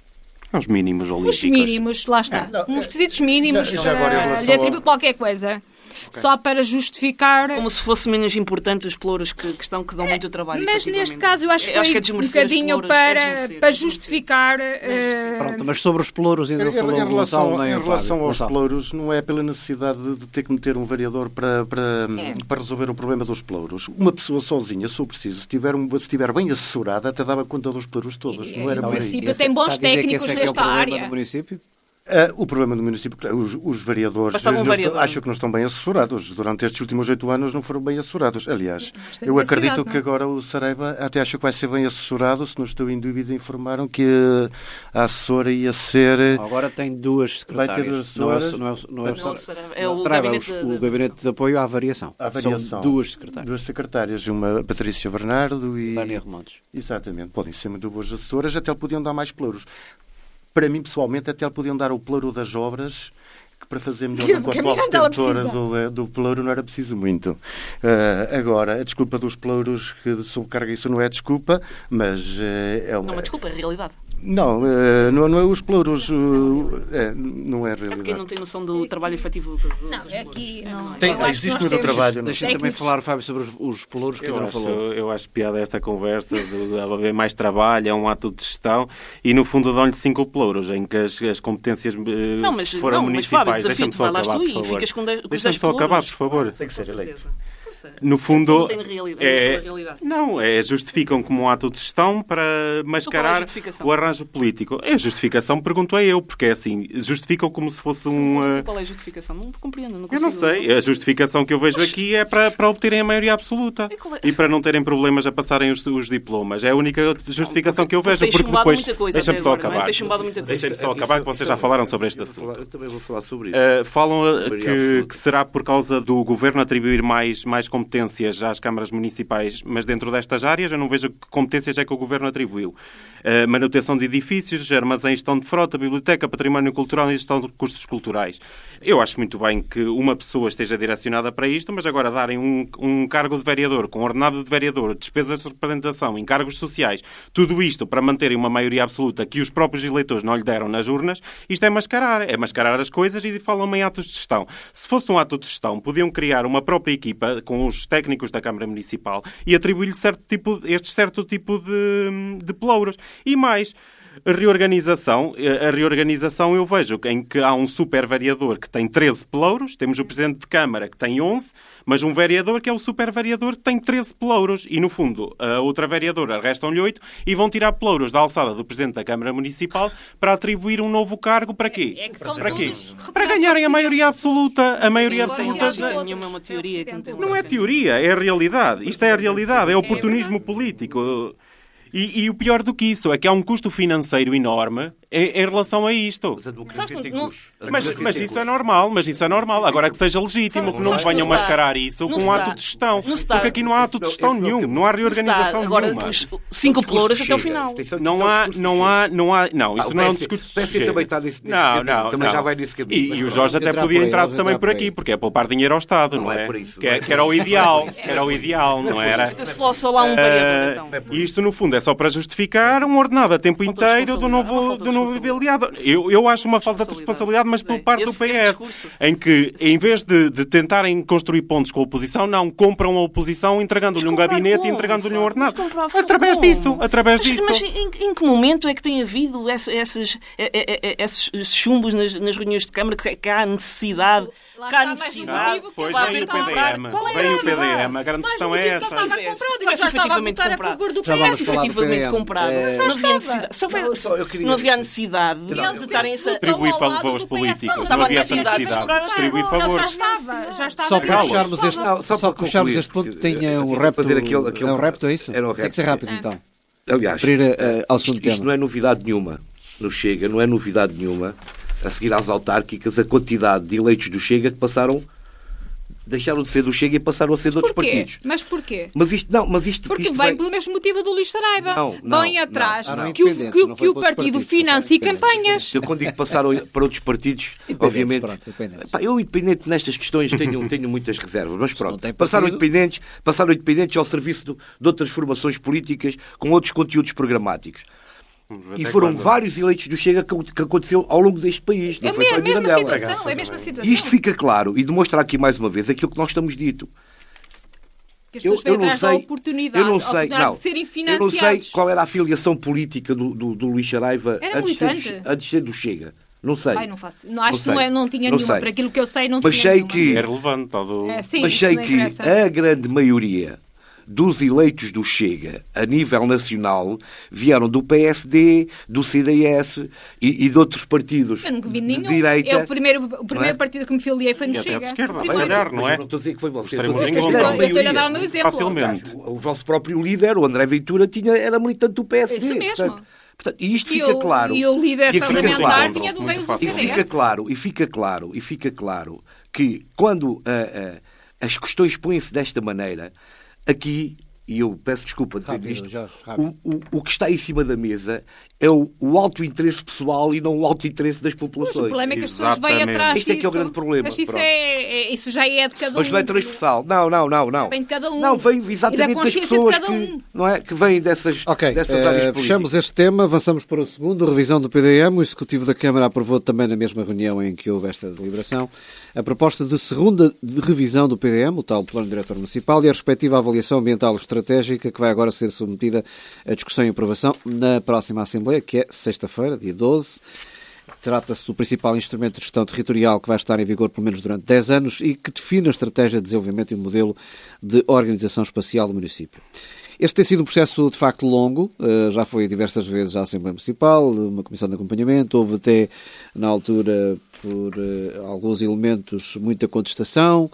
Os mínimos olímpicos. Os mínimos, lá está. É, não, Uns requisitos mínimos, já, já agora, lhe atribui qualquer coisa. Okay. Só para justificar... Como se fosse menos importante os pelouros que, que, estão, que dão é, muito trabalho. Mas neste caso eu acho que foi acho que é um bocadinho para, é para justificar... É uh... Pronto, mas sobre os pelouros ainda não falou em relação, Gonçalo, em relação aos pelouros, não é pela necessidade de, de ter que meter um vereador para, para, é. para resolver o problema dos pelouros. Uma pessoa sozinha, se for preciso, se estiver, um, se estiver bem assessorada, até dava conta dos pelouros todos. E, não era o município esse, tem bons técnicos que esse é nesta que é o área. Do município? Uh, o problema do município, os, os vereadores um vereador. acho que não estão bem assessorados. Durante estes últimos oito anos não foram bem assessorados. Aliás, eu acredito que agora o Saraiva até acho que vai ser bem assessorado. Se não estou em dúvida, informaram que a assessora ia ser... Agora tem duas secretárias. Vai ter duas não é, assessoras. não é, não é, não, o Saraiva. É o Saraiva, gabinete, o, de... o gabinete de apoio à variação. À variação. São duas secretárias. Duas secretárias. Uma Patrícia Bernardo e... Vânia Remontes. Exatamente. Podem ser muito boas assessoras. Até lhe podiam dar mais pelouros. Para mim, pessoalmente, até lhe podiam dar o pelouro das obras, que para fazer melhor do que o atual detentor do, do pelouro não era preciso muito. Uh, agora, a desculpa dos pelouros que sobrecarga, isso não é desculpa, mas uh, é uma... Não é uma desculpa, é realidade. Não, uh, não, não é os pelouros, uh, é, não é realidade. É porque não tem noção do trabalho efetivo do, do, não, dos é aqui, não, tem, existe muito trabalho. Deixa-me também falar, Fábio, sobre os, os pelouros que eu ainda não acho, falou. Eu acho piada esta conversa de, de haver mais trabalho, é um ato de gestão e, no fundo, dão-lhe cinco pelouros, em que as, as competências uh, não, mas, foram não, municipais. Deixa-me só acabar, por favor. Deixa-me só acabar, por favor. Tem que ser eleito. No fundo, não tem realidade, é, é realidade. Não, é, justificam como um ato de gestão para mascarar é o arranjo político. É a justificação, pergunto eu, porque é assim, justificam como se fosse um... Uh... Qual é a justificação? Não compreendo, não consigo. Eu não sei, a justificação que eu vejo aqui é para, para obterem a maioria absoluta é... e para não terem problemas a passarem os, os diplomas. É a única justificação que eu vejo, porque depois... Deixa-me só acabar. Deixa-me só acabar, que vocês já falaram sobre este assunto. Eu também vou falar sobre isso. Uh, falam que, que será por causa do governo atribuir mais, mais competências às câmaras municipais, mas dentro destas áreas eu não vejo que competências é que o governo atribuiu. Uh, manutenção de edifícios, armazéns, gestão de frota, biblioteca, património cultural e gestão de recursos culturais. Eu acho muito bem que uma pessoa esteja direcionada para isto, mas agora darem um, um cargo de vereador, com ordenado de vereador, despesas de representação, encargos sociais, tudo isto para manterem uma maioria absoluta que os próprios eleitores não lhe deram nas urnas, isto é mascarar. É mascarar as coisas e falam em atos de gestão. Se fosse um ato de gestão, podiam criar uma própria equipa com os técnicos da Câmara Municipal e atribuir-lhe certo tipo, este certo tipo de, de pelouros. E mais, a reorganização, a reorganização eu vejo em que há um super vereador que tem treze pelouros, temos o Presidente de Câmara que tem onze, mas um vereador que é o super vereador que tem treze pelouros e, no fundo, a outra vereadora restam-lhe oito e vão tirar pelouros da alçada do Presidente da Câmara Municipal para atribuir um novo cargo para quê? É que para quê? Para ganharem a maioria absoluta. A maioria absoluta... Nenhuma é uma teoria. Não é teoria, é a realidade. Isto é a realidade, é oportunismo político. E, e o pior do que isso é que há um custo financeiro enorme em, em relação a isto. Mas a democracia tem custos. Mas, mas isso é normal, mas isso é normal. Agora que seja legítimo, que não venham mascarar isso com um ato de gestão. Porque aqui não há ato de gestão nenhum, não há reorganização nenhuma. Agora, os cinco pelouros até o final. Não há, não há, não há, não, isto não é um discurso de Chega. Também está nesse Não, não, também já vai nesse caminho. E o Jorge até podia entrar também por aqui, porque é poupar dinheiro ao Estado, não é? Que era o ideal, era o ideal, não era? Só lá um vereador, então. E isto, no fundo, é só para justificar um ordenado a tempo Falta de inteiro do novo, responsabilidade. do novo aliado. Eu, eu acho uma falta de responsabilidade, mas por parte do Esse- P esse S, discurso. em que, em vez de, de tentarem construir pontos com a oposição, não, compram a oposição entregando-lhe um Mas comprar gabinete e como, entregando-lhe um Fábio? ordenado. Mas comprar Através como? disso, através Mas, disso. mas em, em que momento é que tem havido esse- esses, eh, eh, eh, esses chumbos nas, nas reuniões de Câmara que, que há necessidade? Lá Que há está mais um necessidade? motivo que Pois Vai vem haver o P que D comprar. M. Qual é Vem o essa? P D M. A grande Mas questão o é que essa. estava comprado, Se já tivesse estava a efetivamente votar a comprado. favor do Se tivesse vamos falar do efetivamente P D M. comprado, É... não havia estava. necessidade. Se houver- Não, só eu queria- não havia necessidade de Não, de estarem essa. Distribuir Ao lado favores do P S. políticos. Não, Não havia essa estava a necessidade. necessidade. Distribuir Não, já favores. estava, já estava. Só para Cala-os. fecharmos este, Não, só só para para fecharmos concluir, este ponto, que- tinha eu um tinha que repto. fazer aquele- aquele- É um repto, é isso? Era um Tem que ser repto. rápido, então. Aliás, Referir eh, ao segundo isto, isto tema. não é novidade nenhuma no Chega, não é novidade nenhuma. A seguir às autárquicas, a quantidade de eleitos do Chega que passaram, deixaram de ser do Chega e passaram a ser de outros Porquê? partidos. Mas porquê? Mas isto não, mas isto, Porque isto vem vem- pelo mesmo motivo do Luís Saraiva. Não, não, Vem atrás não. Ah, não, que, o, independente, que, o- não que foi o para outros partido partidos, foi financie independente. campanhas. Eu quando digo passaram para outros partidos, obviamente. pronto, independentes. Pá, eu, independente nestas questões, tenho, tenho muitas reservas, mas não pronto. tem Passaram partido- independentes, passaram independentes ao serviço do- de outras formações políticas com outros conteúdos programáticos. Vamos ver E até foram quando. vários eleitos do Chega que, que aconteceu ao longo deste país. É Não a foi me- só a em mesma Mirandela. situação. É a mesma situação. E isto fica claro e demonstra aqui mais uma vez aquilo que nós estamos dito. Que as Eu, pessoas eu vêm não atrás da sei, oportunidade, eu não a sei, oportunidade não, de serem eu não financiados. sei qual era a filiação política do, do, do Luís Saraiva Era antes de, ser, militante. do- antes de ser do Chega. Não sei. Ai, não faço. Não, acho Não que não, sei. é, não tinha Não nenhuma. sei. Por aquilo que eu sei, não Mas tinha sei nenhuma. que- É relevante. Tal do... É, sim, Mas isso sei não que interessa. a grande maioria dos eleitos do Chega, a nível nacional, vieram do P S D, do C D S e, e de outros partidos Eu nunca vi de nenhum. direita. Eu, o primeiro, o primeiro é? partido que me filiei foi no E até Chega. de esquerda, O se primeiro. calhar, não Mas é? eu não estou a dizer que foi você. Extremos Estou a dizer em que a contra. grande Eu estou-lhe a dar o maioria- meu exemplo. Facilmente. O vosso próprio líder, o André Ventura, tinha, era militante do P S D. Isso mesmo. Portanto, portanto, e isto E fica o- claro. e o líder E fica parlamentar claro. vinha do Muito veio do fácil. E C D S. fica claro, e fica claro, e fica claro que quando ah, ah, as questões põem-se desta maneira, aqui, e eu peço desculpa dizer Rápido, isto, Jorge, rápido. o, o, o que está em cima da mesa é o, o alto interesse pessoal e não o alto interesse das Mas o populações. problema é que as pessoas vêm Exatamente. atrás Este é que é o disso. grande problema, Mas isso, pronto. é, é- isso já é de cada um. Mas não é transversal. Não, não, não, não. Vem de cada um. Não, vem E da exatamente das consciência de pessoas cada um. que, não é, que vêm dessas, Ok, dessas eh, áreas políticas. fechamos este tema, avançamos para o segundo, revisão do P D M. O Executivo da Câmara aprovou também na mesma reunião em que houve esta deliberação a proposta de segunda de revisão do P D M, o tal Plano Diretor Municipal, e a respectiva avaliação ambiental estratégica que vai agora ser submetida à discussão e aprovação na próxima Assembleia, que é sexta-feira, dia doze. Trata-se do principal instrumento de gestão territorial que vai estar em vigor pelo menos durante dez anos e que define a estratégia de desenvolvimento e o modelo de organização espacial do município. Este tem sido um processo de facto longo, já foi diversas vezes à Assembleia Municipal, uma comissão de acompanhamento, houve até na altura por alguns elementos muita contestação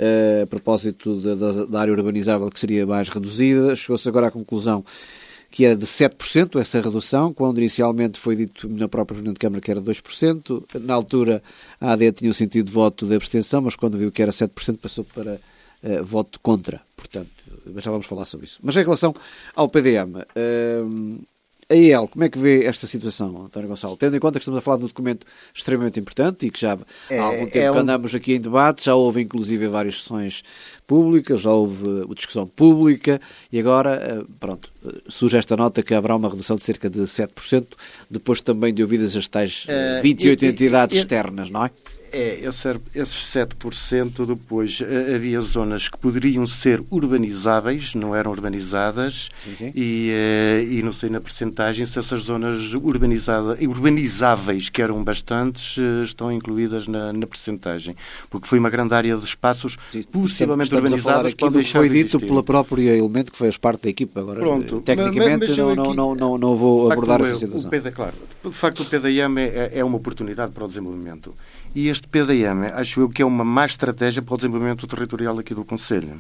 a propósito da, da, da área urbanizável que seria mais reduzida. Chegou-se agora à conclusão que é de sete por cento essa redução, quando inicialmente foi dito na própria reunião de Câmara que era dois por cento. Na altura a A D tinha o sentido de voto de abstenção, mas quando viu que era sete por cento passou para uh, voto contra. Portanto, já vamos falar sobre isso. Mas em relação ao P D M, uh, a E L, como é que vê esta situação, António Gonçalo? Tendo em conta que estamos a falar de um documento extremamente importante e que já É, há algum tempo é que um- andamos aqui em debate, já houve inclusive várias sessões públicas, já houve uh, discussão pública e agora, uh, pronto, uh, surge esta nota que haverá uma redução de cerca de sete por cento, depois também de ouvidas as tais uh, Eh, vinte e oito e- e- entidades e- externas, não é? É, esse era- esses sete por cento depois eh, havia zonas que poderiam ser urbanizáveis, não eram urbanizadas, Sim, sim. E, eh, e não sei na percentagem se essas zonas urbanizadas, urbanizáveis, que eram bastantes, eh, estão incluídas na, na percentagem, porque foi uma grande área de espaços possivelmente Estamos a falar urbanizados aqui que podem do que deixar foi de dito existir. pela própria elemento que fez parte da equipa. Agora, Pronto. tecnicamente, Mas- mas eu não, não, aqui- não, não, não vou De facto, abordar o- essa o situação. P D, claro, de facto, o P D M é, é uma oportunidade para o desenvolvimento. E este P D M, acho eu que é uma má estratégia para o desenvolvimento territorial aqui do Conselho.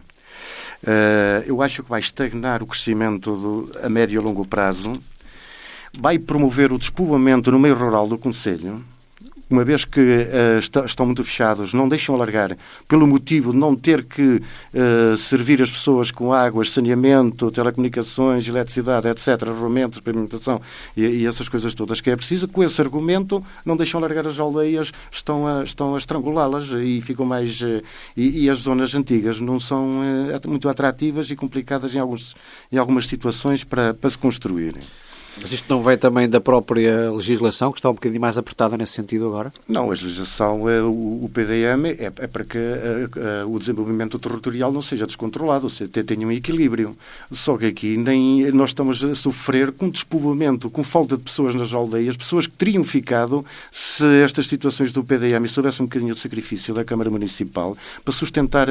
Uh, eu acho que vai estagnar o crescimento do, a médio e longo prazo, vai promover o despovoamento no meio rural do Conselho, uma vez que uh, está, estão muito fechados, não deixam alargar, pelo motivo de não ter que uh, servir as pessoas com águas, saneamento, telecomunicações, eletricidade, etcétera, armamentos, pavimentação e, e essas coisas todas que é preciso, com esse argumento não deixam alargar as aldeias, estão a, estão a estrangulá-las e ficam mais... Uh, e, e as zonas antigas não são uh, muito atrativas e complicadas em, alguns, em algumas situações para, para se construírem. Mas isto não vem também da própria legislação, que está um bocadinho mais apertada nesse sentido agora? Não, a legislação, o P D M é para que o desenvolvimento territorial não seja descontrolado, ou seja, tenha um equilíbrio. Só que aqui nem nós estamos a sofrer com despovoamento, com falta de pessoas nas aldeias, pessoas que teriam ficado se estas situações do P D M se houvesse um bocadinho de sacrifício da Câmara Municipal para sustentar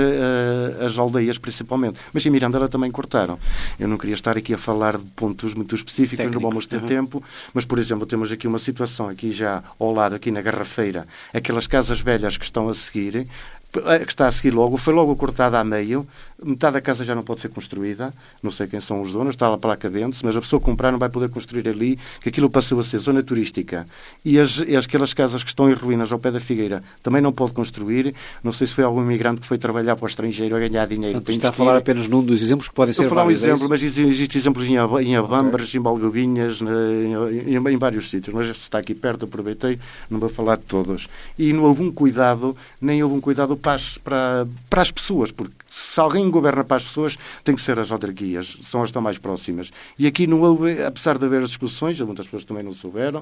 as aldeias principalmente. Mas em Mirandela também cortaram. Eu não queria estar aqui a falar de pontos muito específicos, não vamos ter uhum. tempo, mas, por exemplo, temos aqui uma situação, aqui já ao lado, aqui na Garrafeira, aquelas casas velhas que estão a seguir, que está a seguir logo, foi logo cortada a meio, metade da casa já não pode ser construída, não sei quem são os donos, está lá para lá cabendo-se, mas a pessoa que comprar não vai poder construir ali, que aquilo passou a ser zona turística. E, as, e aquelas casas que estão em ruínas ao pé da Figueira também não pode construir. Não sei se foi algum imigrante que foi trabalhar para o estrangeiro a ganhar dinheiro. Então, está a falar apenas num dos exemplos que podem ser vários. Vou falar um exemplo, é mas existem exemplos em, em Abambras, okay. em Balgovinhas, em, em, em vários sítios, mas se está aqui perto, aproveitei, não vou falar de todos. E não houve um cuidado, nem houve um cuidado para as, para, para as pessoas, porque se alguém governa para as pessoas, tem que ser as autarquias, são as que estão mais próximas. E aqui não houve, apesar de haver as discussões, muitas pessoas também não souberam.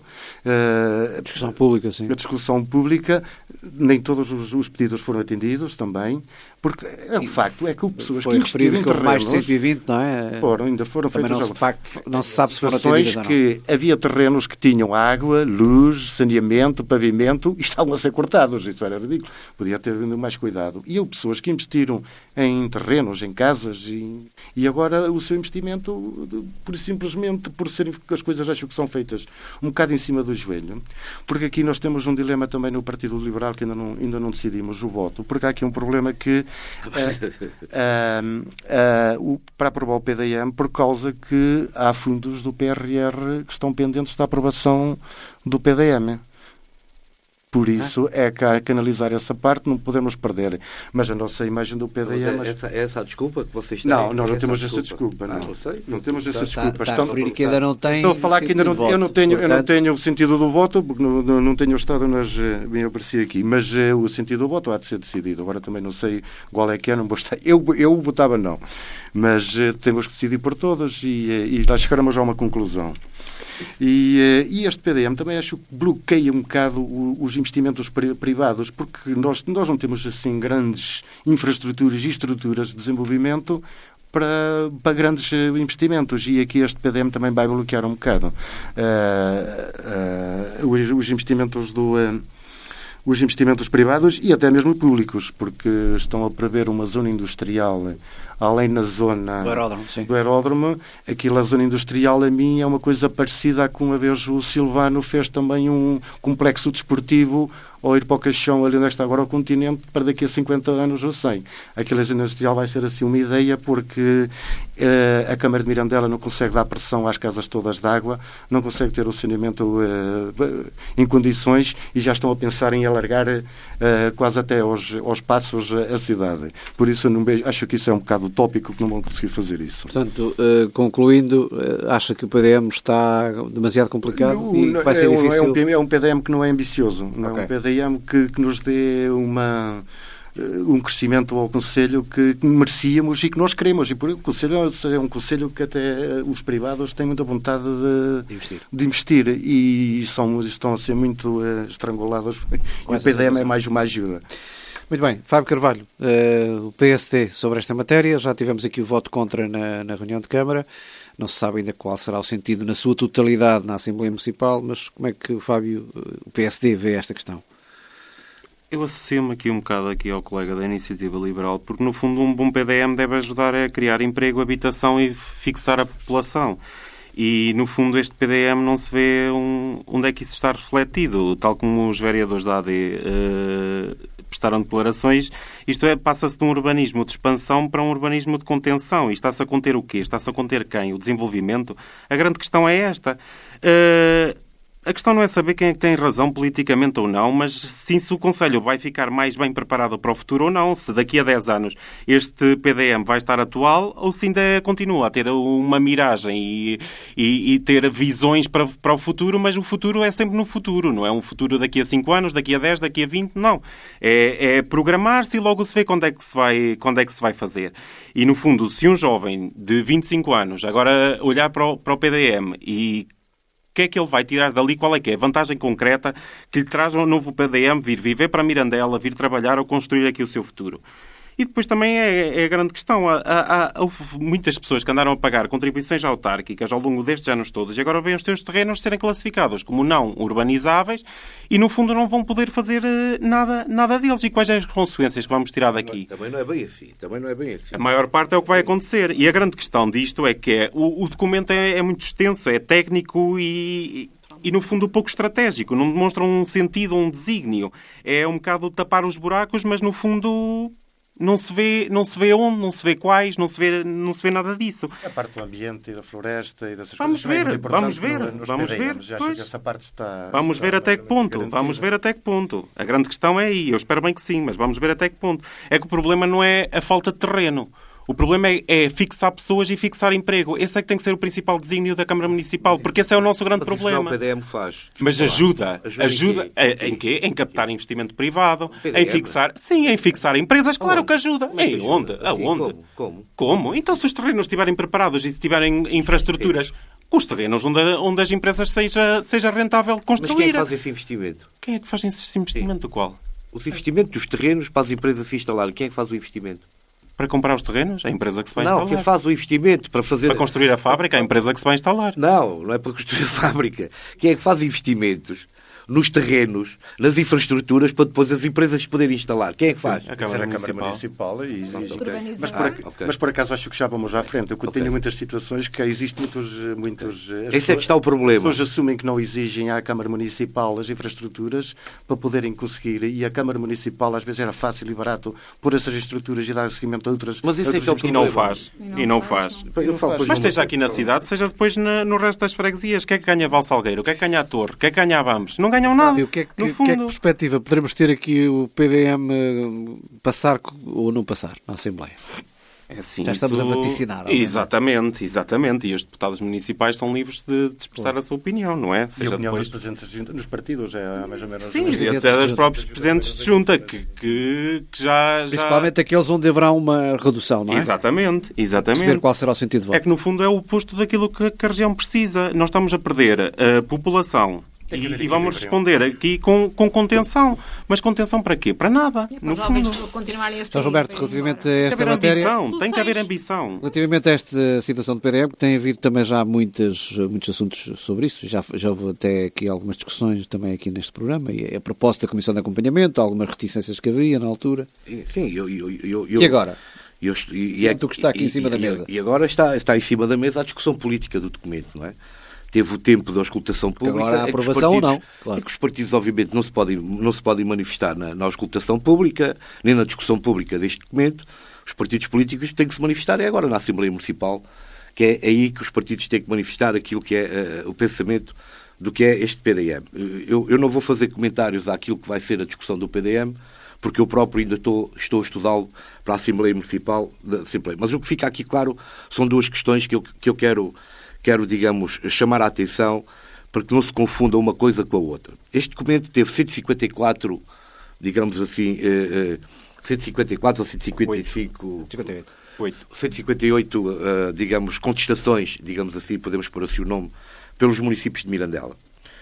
Uh, a discussão pública, sim. A discussão pública, nem todos os, os pedidos foram atendidos também, porque é o facto é que houve pessoas foi que investiram em terrenos... mais de cento e vinte, não é? Foram, ainda foram também feitos... Não, de facto, não se sabe se foram atendidas ou não. Que havia terrenos que tinham água, luz, saneamento, pavimento e estavam a ser cortados. Isso era ridículo. Podia ter vindo mais cuidado. E houve pessoas que investiram em terrenos, em casas, e, e agora o seu investimento, por simplesmente por serem as coisas acho que são feitas um bocado em cima do joelho, porque aqui nós temos um dilema também no Partido Liberal que ainda não, ainda não decidimos o voto, porque há aqui um problema que uh, uh, uh, uh, para aprovar o P D M, por causa que há fundos do P R R que estão pendentes da aprovação do P D M. Por isso é que há que analisar essa parte, não podemos perder. Mas a nossa imagem do P D M... Mas essa, essa a desculpa que vocês têm? Não, nós não essa temos desculpa. essa desculpa. Não, ah, não sei. Não temos essa está, desculpa. Está, está a referir que ainda não tem... Estou a falar que ainda não, eu, não tenho, Portanto... eu não tenho o sentido do voto, porque não, não, não tenho estado nas... Bem, apareci aqui. Mas uh, o sentido do voto há de ser decidido. Agora também não sei qual é que é, não vou estar... Eu, eu votava não. Mas uh, temos que decidir por todos e, uh, e lá chegaremos a uma conclusão. E, e este P D M também acho que bloqueia um bocado os investimentos privados, porque nós, nós não temos assim grandes infraestruturas e estruturas de desenvolvimento para, para grandes investimentos, e aqui este P D M também vai bloquear um bocado uh, uh, os, os investimentos do... Uh, os investimentos privados e até mesmo públicos, porque estão a prever uma zona industrial além na zona do aeródromo, sim. do aeródromo. Aquilo, a zona industrial, a mim, é uma coisa parecida com uma vez o Silvano fez também um complexo desportivo ao ir para o Caixão, ali onde está agora o continente, para daqui a cinquenta anos ou cem. Aquela zona industrial vai ser assim uma ideia, porque uh, a Câmara de Mirandela não consegue dar pressão às casas todas de água, não consegue ter o saneamento uh, em condições, e já estão a pensar em alargar uh, quase até aos, aos passos a cidade. Por isso, eu não vejo, acho que isso é um bocado utópico, que não vão conseguir fazer isso. Portanto, uh, concluindo, uh, acha que o P D M está demasiado complicado não, e que vai ser é, difícil? É um, é um P D M que não é ambicioso, não okay. é um P D M que, que nos dê uma... um crescimento ao Conselho que merecíamos e que nós queremos. E por o Conselho é um Conselho que até os privados têm muita vontade de, de, investir. de investir e são, estão a ser muito uh, estrangulados. E o P D M é mais uma ajuda. Muito bem. Fábio Carvalho, uh, o P S D sobre esta matéria. Já tivemos aqui o voto contra na, na reunião de Câmara. Não se sabe ainda qual será o sentido na sua totalidade na Assembleia Municipal, mas como é que o Fábio, o P S D, vê esta questão? Eu associo-me aqui um bocado aqui ao colega da Iniciativa Liberal, porque no fundo um bom P D M deve ajudar a criar emprego, habitação e fixar a população. E no fundo este P D M não se vê um, onde é que isso está refletido, tal como os vereadores da A D uh, prestaram declarações. Isto é, passa-se de um urbanismo de expansão para um urbanismo de contenção. E está-se a conter o quê? Está-se a conter quem? O desenvolvimento? A grande questão é esta. Uh, A questão não é saber quem é que tem razão politicamente ou não, mas sim se o Conselho vai ficar mais bem preparado para o futuro ou não, se daqui a dez anos este P D M vai estar atual ou se ainda continua a ter uma miragem e, e, e ter visões para, para o futuro, mas o futuro é sempre no futuro, não é um futuro daqui a cinco anos, daqui a dez, daqui a vinte, não. É, é programar-se e logo se vê quando é, que se vai, quando é que se vai fazer. E, no fundo, se um jovem de vinte e cinco anos agora olhar para o, para o P D M e o que é que ele vai tirar dali? Qual é que é a vantagem concreta que lhe traz um novo P D M vir viver para Mirandela, vir trabalhar ou construir aqui o seu futuro? E depois também é, é a grande questão. Há, há, houve muitas pessoas que andaram a pagar contribuições autárquicas ao longo destes anos todos e agora vêm os seus terrenos serem classificados como não urbanizáveis e, no fundo, não vão poder fazer nada, nada deles. E quais são as consequências que vamos tirar daqui? Também não é bem assim. Também não é bem assim. A maior parte é o que vai acontecer. E a grande questão disto é que é, o, o documento é, é muito extenso, é técnico e... E, no fundo, pouco estratégico. Não demonstra um sentido, um desígnio. É um bocado tapar os buracos, mas, no fundo, não se vê, não se vê onde, não se vê quais, não se vê, não se vê nada disso. A parte do ambiente e da floresta e dessas vamos coisas. Ver, vamos ver, no, nos vamos P D Ms. ver. Já Pois. acho que essa parte está, vamos está ver até que ponto. garantida. Vamos ver até que ponto. A grande questão é aí. Eu espero bem que sim, mas vamos ver até que ponto. É que o problema não é a falta de terreno. O problema é, é fixar pessoas e fixar emprego. Esse é que tem que ser o principal desígnio da Câmara Municipal, porque esse é o nosso grande mas problema. Isso não o P D M faz. Desculpa Mas ajuda. Ajuda, Ajuda, em quê? em, em quê? Em captar investimento privado, P D M? em fixar... Sim, em fixar empresas, claro Onde? que ajuda. Como é que Em ajuda? onde? Assim, Aonde? como? Como? Como? Então, se os terrenos estiverem preparados e se tiverem infraestruturas, com os terrenos onde, onde as empresas seja, seja rentável construir. Mas quem é que faz esse investimento? Quem é que faz esse investimento? Qual? Os investimentos dos terrenos para as empresas se instalarem. Quem é que faz o investimento? Para comprar os terrenos? A empresa que se vai Não, instalar. quem faz o investimento para fazer... Para construir a fábrica? A empresa que se vai instalar. Não, não é para construir a fábrica. Quem é que faz investimentos nos terrenos, nas infraestruturas, para depois as empresas poderem instalar? Quem é que faz? A Tem que ser Câmara a Câmara Municipal. Municipal e exige. Ok. Mas, por, Ah, ac- ok. mas por acaso acho que já vamos à frente. Eu Ok. tenho muitas situações que existem muitos... muitos as Esse é pessoas- que está o problema. As pessoas assumem que não exigem à Câmara Municipal as infraestruturas para poderem conseguir. E a Câmara Municipal às vezes era fácil e barato pôr essas estruturas e dar seguimento a outras... Mas esse é outros que é o E problema. não faz. E não faz. Eu falo depois Mas de uma- seja aqui na cidade, seja depois na- no resto das freguesias. Quem é que ganha Valsalgueiro? O que é que ganha a Torre? O que é que ganha a Vamos? Não ganham nada. E o que é que, No que é que fundo, perspectiva? Poderemos ter aqui o P D M eh, passar co- ou não passar na Assembleia? é assim, Já estamos isso- a vaticinar, obviamente. Exatamente, exatamente. E os deputados municipais são livres de, de expressar a sua opinião, não é? E a Seja opinião depois... dos presentes nos partidos é mais ou menos... Sim, Presidentes e de até dos junta. próprios presidentes de junta, que, que, que já, já... Principalmente aqueles onde haverá uma redução, não é? Exatamente, Perceber exatamente. qual será o sentido de voto. É que, no fundo, é o oposto daquilo que, que a região precisa. Nós estamos a perder a população Tem que haver e, e vamos equilíbrio. responder aqui com, com contenção. Mas contenção para quê? Para nada. É para No os jovens fundo, continuarem a São sair, Gilberto, para ir relativamente a embora. tem que esta haver matéria, ambição. Tem que haver ambição. relativamente a esta situação do P D M, que tem havido também já muitas, muitos assuntos sobre isso, já, já houve até aqui algumas discussões também aqui neste programa, e a proposta da Comissão de Acompanhamento, algumas reticências que havia na altura. Sim, eu... eu, eu, eu E agora? eu estou- e, e Tu que está aqui em cima da e- mesa. E agora está, está em cima da mesa a discussão política do documento, não é? Teve o tempo da auscultação pública. agora há é que os aprovação ou partidos- não, claro. É que os partidos, obviamente, não se podem, não se podem manifestar na, na auscultação pública, nem na discussão pública deste documento. Os partidos políticos têm que se manifestar é agora na Assembleia Municipal, que é aí que os partidos têm que manifestar aquilo que é uh, o pensamento do que é este P D M. Eu, eu não vou fazer comentários àquilo que vai ser a discussão do P D M, porque eu próprio ainda estou, estou a estudá-lo para a Assembleia Municipal da Assembleia. Mas o que fica aqui claro são duas questões que eu, que eu quero, quero, digamos, chamar a atenção para que não se confunda uma coisa com a outra. Este documento teve cento e cinquenta e quatro, digamos assim, eh, eh, cento e cinquenta e quatro ou cento e cinquenta e cinco... cinquenta e oito. Oito. cento e cinquenta e oito, uh, digamos, contestações, digamos assim, podemos pôr assim o nome, pelos municípios de Mirandela.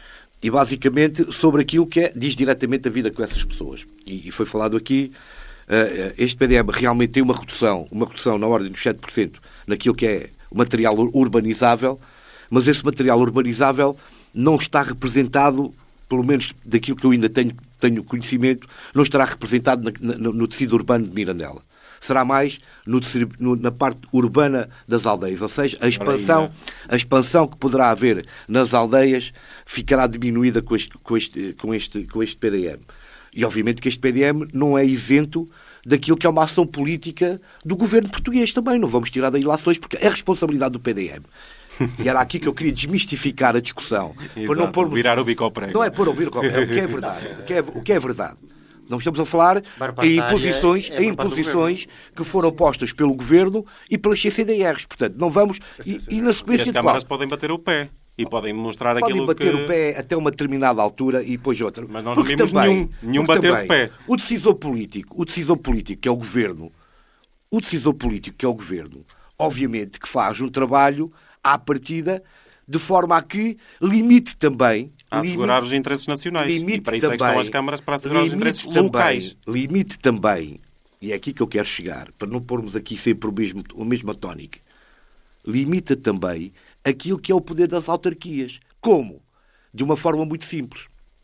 E, basicamente, sobre aquilo que é, diz diretamente a vida com essas pessoas. E, e foi falado aqui, uh, este P D M realmente tem uma redução, uma redução na ordem dos sete por cento naquilo que é o material urbanizável, mas esse material urbanizável não está representado, pelo menos daquilo que eu ainda tenho, tenho conhecimento, não estará representado na, na, no tecido urbano de Mirandela. Será mais no, no, na parte urbana das aldeias, ou seja, a expansão, a expansão que poderá haver nas aldeias ficará diminuída com este, com este, com este, com este P D M. E, obviamente, que este P D M não é isento daquilo que é uma ação política do governo português também. Não vamos tirar daí lações, porque é responsabilidade do P D M. E era aqui que eu queria desmistificar a discussão. Exato, para não pôr... virar o bico ao prego. Não é pôr o bico ao prego, é o que é verdade. O que é, o que é verdade. Não estamos a falar em imposições, é em imposições que foram postas pelo Governo e pelas C C D Rs. Portanto, não vamos... E, e na sequência e as câmaras podem bater o pé. E podem mostrar podem aquilo bater que... o pé até uma determinada altura e depois outra. Mas nós porque não vimos também, nenhum, nenhum porque bater também, de pé. O decisor político, o decisor político, que é o Governo, o decisor político, que é o Governo, obviamente que faz um trabalho à partida de forma a que limite também... A assegurar limite, os interesses nacionais. Limite E para isso também, é que estão as câmaras, para assegurar os interesses também, locais. Limite também, e é aqui que eu quero chegar, para não pormos aqui sempre o mesmo, a mesma tónica, limita também aquilo que é o poder das autarquias. Como? De uma forma muito simples.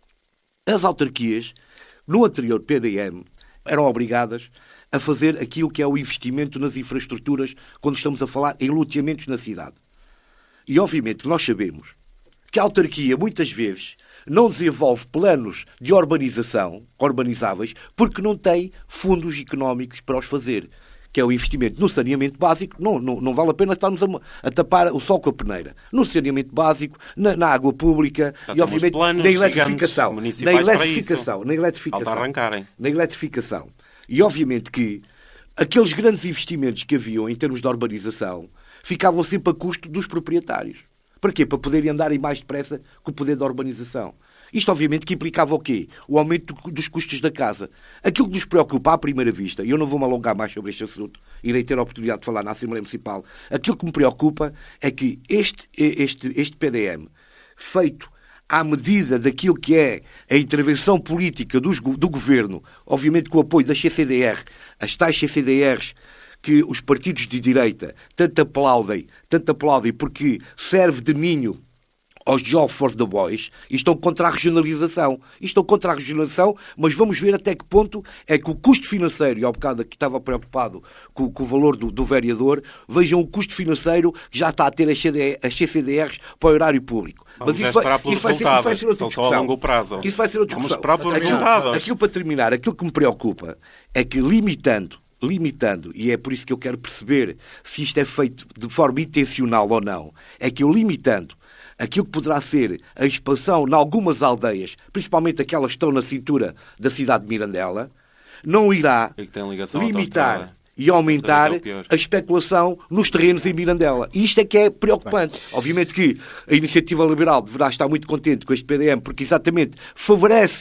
As autarquias, no anterior P D M, eram obrigadas a fazer aquilo que é o investimento nas infraestruturas quando estamos a falar em loteamentos na cidade. E, obviamente, nós sabemos que a autarquia, muitas vezes, não desenvolve planos de urbanização, urbanizáveis, porque não tem fundos económicos para os fazer, que é o investimento no saneamento básico. Não, não, não vale a pena estarmos a, a tapar o sol com a peneira. No saneamento básico, na, na água pública Já e, obviamente, na eletrificação. Na eletrificação, na eletrificação. arrancarem. Na eletrificação. E, obviamente, que aqueles grandes investimentos que haviam em termos de urbanização ficavam sempre a custo dos proprietários. Para quê? Para poderem andarem mais depressa com o poder da urbanização. Isto, obviamente, que implicava o quê? O aumento dos custos da casa. Aquilo que nos preocupa à primeira vista, e eu não vou me alongar mais sobre este assunto, irei ter a oportunidade de falar na Assembleia Municipal, aquilo que me preocupa é que este, este, este P D M, feito à medida daquilo que é a intervenção política dos, do Governo, obviamente com o apoio das C C D R, as tais C C D Rs, que os partidos de direita tanto aplaudem, tanto aplaudem porque serve de ninho aos Job for the Boys, e estão contra a regionalização. E estão contra a regionalização, mas vamos ver até que ponto é que o custo financeiro, e ao bocado aqui estava preocupado com, com o valor do, do vereador, vejam o custo financeiro que já está a ter as, C D, as C C D Rs para o erário público. Vamos mas isso vai, isso, vai ser, isso vai ser outra são discussão. Só a longo prazo. Isso vai ser outra Vamos discussão. esperar pelos resultados. Aquilo para terminar, aquilo que me preocupa é que limitando limitando, e é por isso que eu quero perceber se isto é feito de forma intencional ou não, é que eu limitando aquilo que poderá ser a expansão em algumas aldeias, principalmente aquelas que estão na cintura da cidade de Mirandela, não irá limitar e aumentar a especulação nos terrenos em Mirandela. E isto é que é preocupante. Bem. Obviamente que a Iniciativa Liberal deverá estar muito contente com este P D M, porque exatamente favorece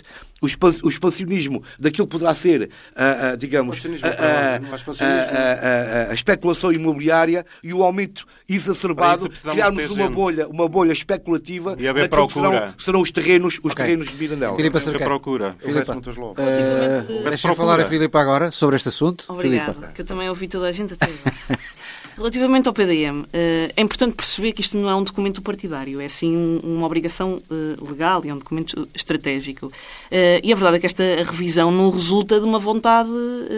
o expansionismo daquilo que poderá ser, uh, uh, digamos, uh, uh, uh, uh, uh, a especulação imobiliária e o aumento exacerbado, criarmos uma bolha, uma bolha especulativa e haver procura. Serão, serão os terrenos, os okay. terrenos de Mirandela. Filipe, haver procura. Filipe, uh, deixa-me falar a Filipe agora sobre este assunto. Obrigada, que eu também ouvi toda a gente até agora. Relativamente ao P D M, é importante perceber que isto não é um documento partidário, é sim uma obrigação legal e é um documento estratégico. E a verdade é que esta revisão não resulta de uma vontade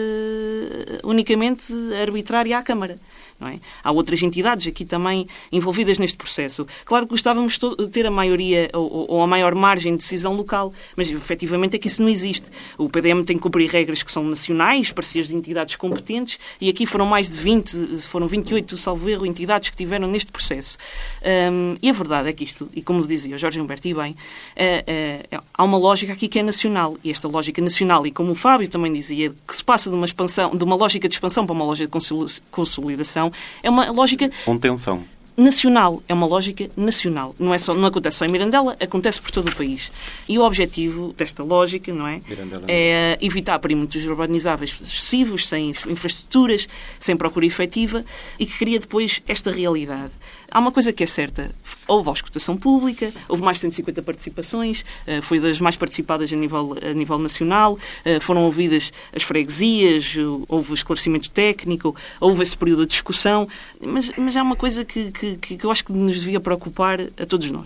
unicamente arbitrária à Câmara. Não é? Há outras entidades aqui também envolvidas neste processo. Claro que gostávamos de ter a maioria ou, ou a maior margem de decisão local, mas efetivamente é que isso não existe. O P D M tem que cumprir regras que são nacionais, parceiras de entidades competentes, e aqui foram mais de vinte, foram vinte e oito, salvo erro, entidades que tiveram neste processo. Um, e a verdade é que isto, e como dizia o Jorge Humberto e bem, uh, uh, há uma lógica aqui que é nacional, e esta lógica nacional, e como o Fábio também dizia, que se passa de uma expansão, de uma lógica de expansão para uma lógica de consolidação, é uma lógica contenção. Nacional, é uma lógica nacional. Não, é só, não acontece só em Mirandela, acontece por todo o país. E o objetivo desta lógica, não é? É evitar perímetros urbanizáveis excessivos, sem infraestruturas, sem procura efetiva, e que cria depois esta realidade. Há uma coisa que é certa, houve auscultação pública, houve mais de cento e cinquenta participações, foi das mais participadas a nível, a nível nacional, foram ouvidas as freguesias, houve esclarecimento técnico, houve esse período de discussão, mas, mas há uma coisa que, que, que eu acho que nos devia preocupar a todos nós.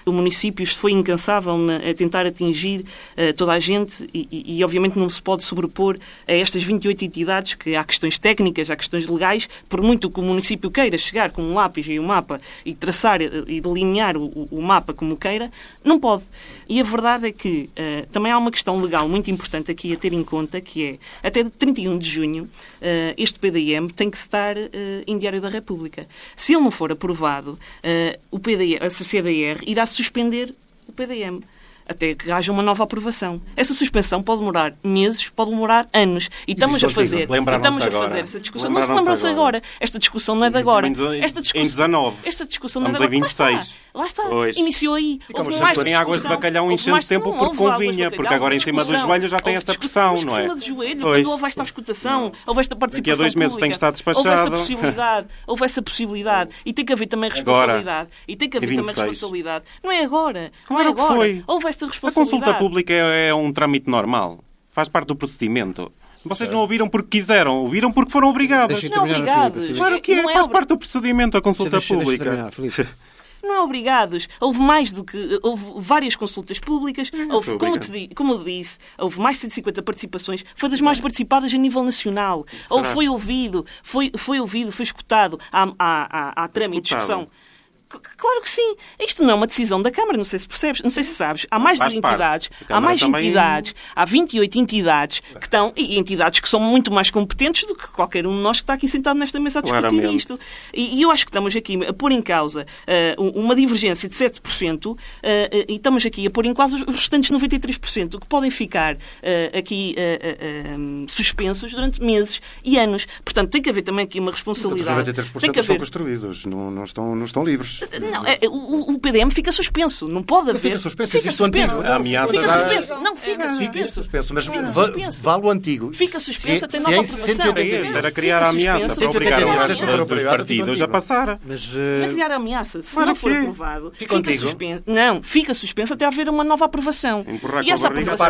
O município foi incansável a tentar atingir uh, toda a gente e, e, e, obviamente, não se pode sobrepor a estas vinte e oito entidades, que há questões técnicas, há questões legais, por muito que o município queira chegar com um lápis e um mapa e traçar e delinear o, o mapa como queira, não pode. E a verdade é que uh, também há uma questão legal muito importante aqui a ter em conta, que é, até trinta e um de junho, uh, este P D M tem que estar uh, em Diário da República. Se ele não for aprovado, uh, o P D M, a C D R irá suspender o P D M. Até que haja uma nova aprovação. Essa suspensão pode demorar meses, pode demorar anos. E estamos a fazer, e estamos a fazer essa discussão. Não se lembram-se agora. agora. Esta discussão não é de agora. Esta discussão, em dezanove. Esta discussão não é de agora. vinte e seis. Lá está. Lá está. Pois. Iniciou aí. Houve mais em águas de bacalhau enchendo tempo porque convinha, porque agora em cima do joelho já tem essa pressão, não é? Em cima do joelho, quando houve esta escutação, houve esta participação pública. Daqui a dois meses tem que estar despachado. Houve essa possibilidade. Houve essa possibilidade. E tem que haver também responsabilidade. E tem que haver também responsabilidade. Não é agora. Claro que foi. Houve esta responsabilidade. A pública é, é um trâmite normal. Faz parte do procedimento. Vocês não ouviram porque quiseram, ouviram porque foram obrigados. Não é obrigados. Claro que é, faz parte do procedimento a consulta deixa, pública. Deixa não é obrigados. Houve mais do que... Houve várias consultas públicas. Houve, como, te, como eu disse, houve mais de cento e cinquenta participações. Foi das mais participadas a nível nacional. Ou foi ouvido, foi, foi ouvido, foi escutado. Há, há, há, há trama e discussão. Claro que sim. Isto não é uma decisão da Câmara, não sei se percebes, não sei se sabes. Há mais de entidades, há mais também... entidades, há vinte e oito entidades que estão, e entidades que são muito mais competentes do que qualquer um de nós que está aqui sentado nesta mesa a discutir Claramente. isto. E, e eu acho que estamos aqui a pôr em causa uh, uma divergência de sete por cento uh, uh, e estamos aqui a pôr em causa os restantes noventa e três por cento que podem ficar uh, aqui uh, uh, uh, suspensos durante meses e anos. Portanto, tem que haver também aqui uma responsabilidade. Os noventa e três por cento tem que haver... estão construídos, não, não, estão, não estão livres. Não, é, o, o P D M fica suspenso. Não pode haver. Fica suspenso. Fica suspenso. A ameaça fica da... suspenso. Não, fica suspenso. Fica suspenso. Mas fica va suspenso. vale o antigo. Fica suspenso até nova aprovação. Era criar a ameaça para obrigar o resto dos partidos a passar. Mas, uh... Não é criar a ameaça. Se claro não for aprovado, fica, fica suspenso. Não, fica suspenso até haver uma nova aprovação. Empurrar e essa aprovação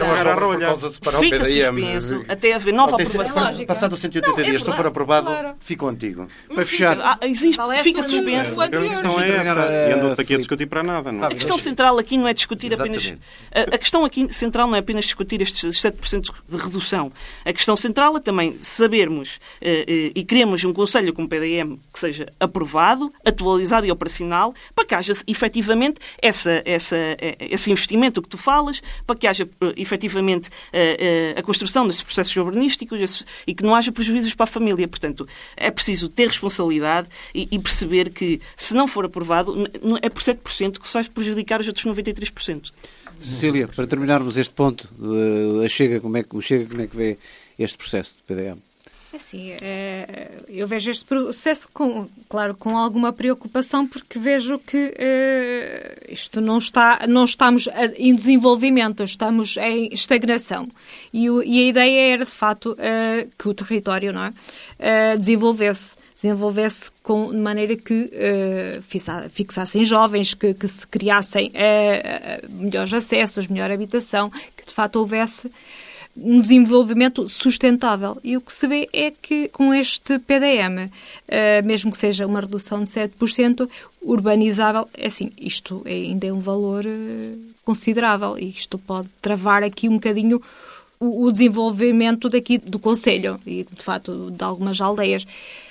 fica suspenso até haver nova aprovação. Passado cento e oitenta dias, se não for aprovado, fica o antigo. Para fechar. Existe. Fica suspenso. A questão é essa. E andou-se aqui a discutir para nada. Não? A questão central aqui não é discutir Exatamente. apenas... A, a questão aqui central não é apenas discutir estes sete por cento de redução. A questão central é também sabermos eh, eh, e queremos um Conselho com o P D M que seja aprovado, atualizado e operacional, para que haja efetivamente essa, essa, esse investimento que tu falas, para que haja efetivamente eh, eh, a construção desses processos urbanísticos esses, e que não haja prejuízos para a família. Portanto, é preciso ter responsabilidade e, e perceber que, se não for aprovado, é por sete por cento que se vai prejudicar os outros noventa e três por cento. Cecília, para terminarmos este ponto, a Chega, como é que, o Chega, como é que vê este processo do P D M? Assim, é, eu vejo este processo, com, claro, com alguma preocupação, porque vejo que é, isto não está, não estamos em desenvolvimento, estamos em estagnação. E, o, e a ideia era, de facto, é, que o território, não é, é, desenvolvesse. desenvolvesse com, de maneira que uh, fixassem jovens, que, que se criassem uh, uh, melhores acessos, melhor habitação, que de facto houvesse um desenvolvimento sustentável. E o que se vê é que com este P D M, uh, mesmo que seja uma redução de sete por cento, urbanizável, é assim, isto é, ainda é um valor uh, considerável e isto pode travar aqui um bocadinho o, o desenvolvimento daqui do Conselho e, de facto, de algumas aldeias.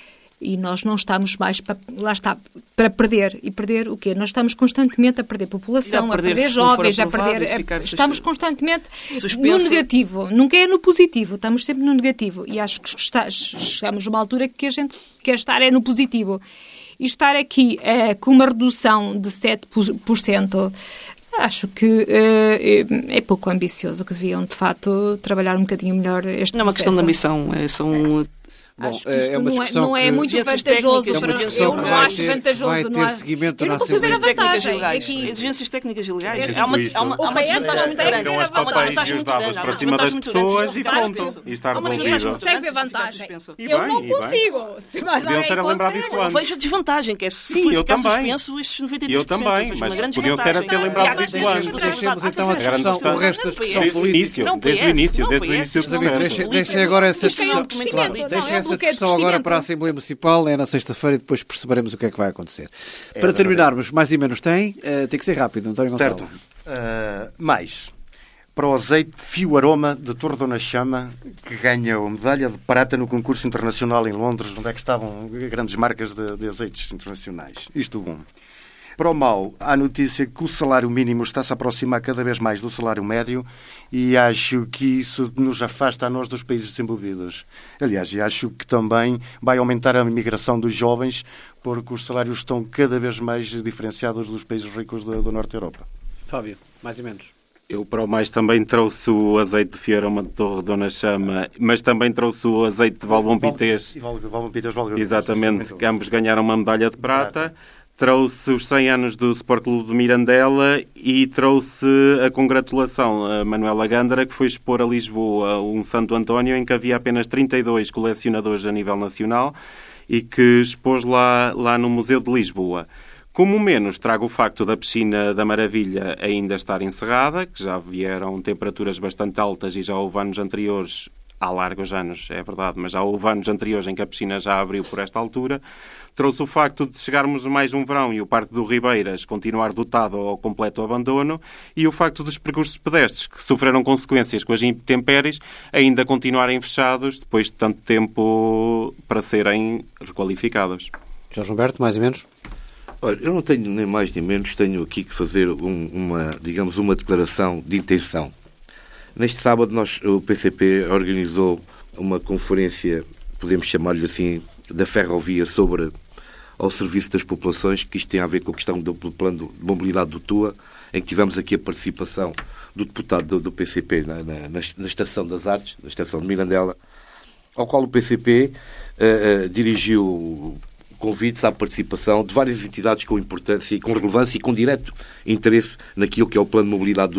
E nós não estamos mais, para, lá está, para perder. E perder o quê? Nós estamos constantemente a perder população, a perder, a perder jovens, a perder... A, estamos constantemente suspenso. No negativo. Nunca é no positivo. Estamos sempre no negativo. E acho que está, chegamos a uma altura que a gente quer estar é no positivo. E estar aqui é, com uma redução de sete por cento... Acho que é, é pouco ambicioso, que deviam, de facto, trabalhar um bocadinho melhor este processo. Não é uma questão de ambição, é, são... Bom, acho que isto é uma discussão não é, não é muito vantajoso. É uma discussão que vai ter, vai ter seguimento na Assembleia. Exigências técnicas e legais. Há uma, há uma, há uma desvantagem muito grande. Há uma desvantagem muito grande. Para cima das pessoas e pronto. E está resolvido. Consegue ver vantagem. Eu não consigo. Se mais alguém consegue. Vejo a desvantagem, que é se ficar suspenso estes noventa e três por cento. Eu também, mas podiam ter lembrado disso antes. Deixemos então a discussão, o resto da discussão política. Desde o início, desde o início do processo. Deixem agora essa discussão. Deixem essa essa discussão agora para a Assembleia Municipal é na sexta-feira e depois perceberemos o que é que vai acontecer. É, para terminarmos, mais e menos tem, uh, tem que ser rápido, António Gonçalves. Certo. Uh, mais, para o azeite Fio Aroma de Torre Dona Chama, que ganha a medalha de prata no concurso internacional em Londres, onde é que estavam grandes marcas de, de azeites internacionais. Isto bom. Para o mau, há notícia que o salário mínimo está-se a aproximar cada vez mais do salário médio e acho que isso nos afasta a nós dos países desenvolvidos. Aliás, acho que também vai aumentar a imigração dos jovens porque os salários estão cada vez mais diferenciados dos países ricos do, do Norte da Europa. Fábio, mais ou menos. Eu, para o mais, também trouxe o azeite de Fioroma de Torre Dona Chama, mas também trouxe o azeite de Valbom Pités. Valbom Pités, Valbom Pités. Exatamente, que ambos ganharam uma medalha de prata. Trouxe os cem anos do Sport Clube de Mirandela e trouxe a congratulação a Manuela Gândara, que foi expor a Lisboa um Santo António em que havia apenas trinta e dois colecionadores a nível nacional e que expôs lá, lá no Museu de Lisboa. Como menos, trago o facto da Piscina da Maravilha ainda estar encerrada, que já vieram temperaturas bastante altas e já houve anos anteriores, há largos anos, é verdade, mas já houve anos anteriores em que a piscina já abriu por esta altura. Trouxe o facto de chegarmos a mais um verão e o Parque do Ribeiras continuar dotado ao completo abandono e o facto dos percursos pedestres, que sofreram consequências com as intempéries, ainda continuarem fechados depois de tanto tempo para serem requalificados. Jorge Humberto, mais ou menos? Olha, eu não tenho nem mais nem menos, tenho aqui que fazer um, uma, digamos, uma declaração de intenção. Neste sábado nós, o P C P organizou uma conferência, podemos chamar-lhe assim, da ferrovia sobre ao serviço das populações, que isto tem a ver com a questão do plano de mobilidade do Tua, em que tivemos aqui a participação do deputado do, do P C P na, na, na Estação das Artes, na Estação de Mirandela, ao qual o P C P uh, uh, dirigiu convites à participação de várias entidades com importância e com relevância e com direto interesse naquilo que é o plano de mobilidade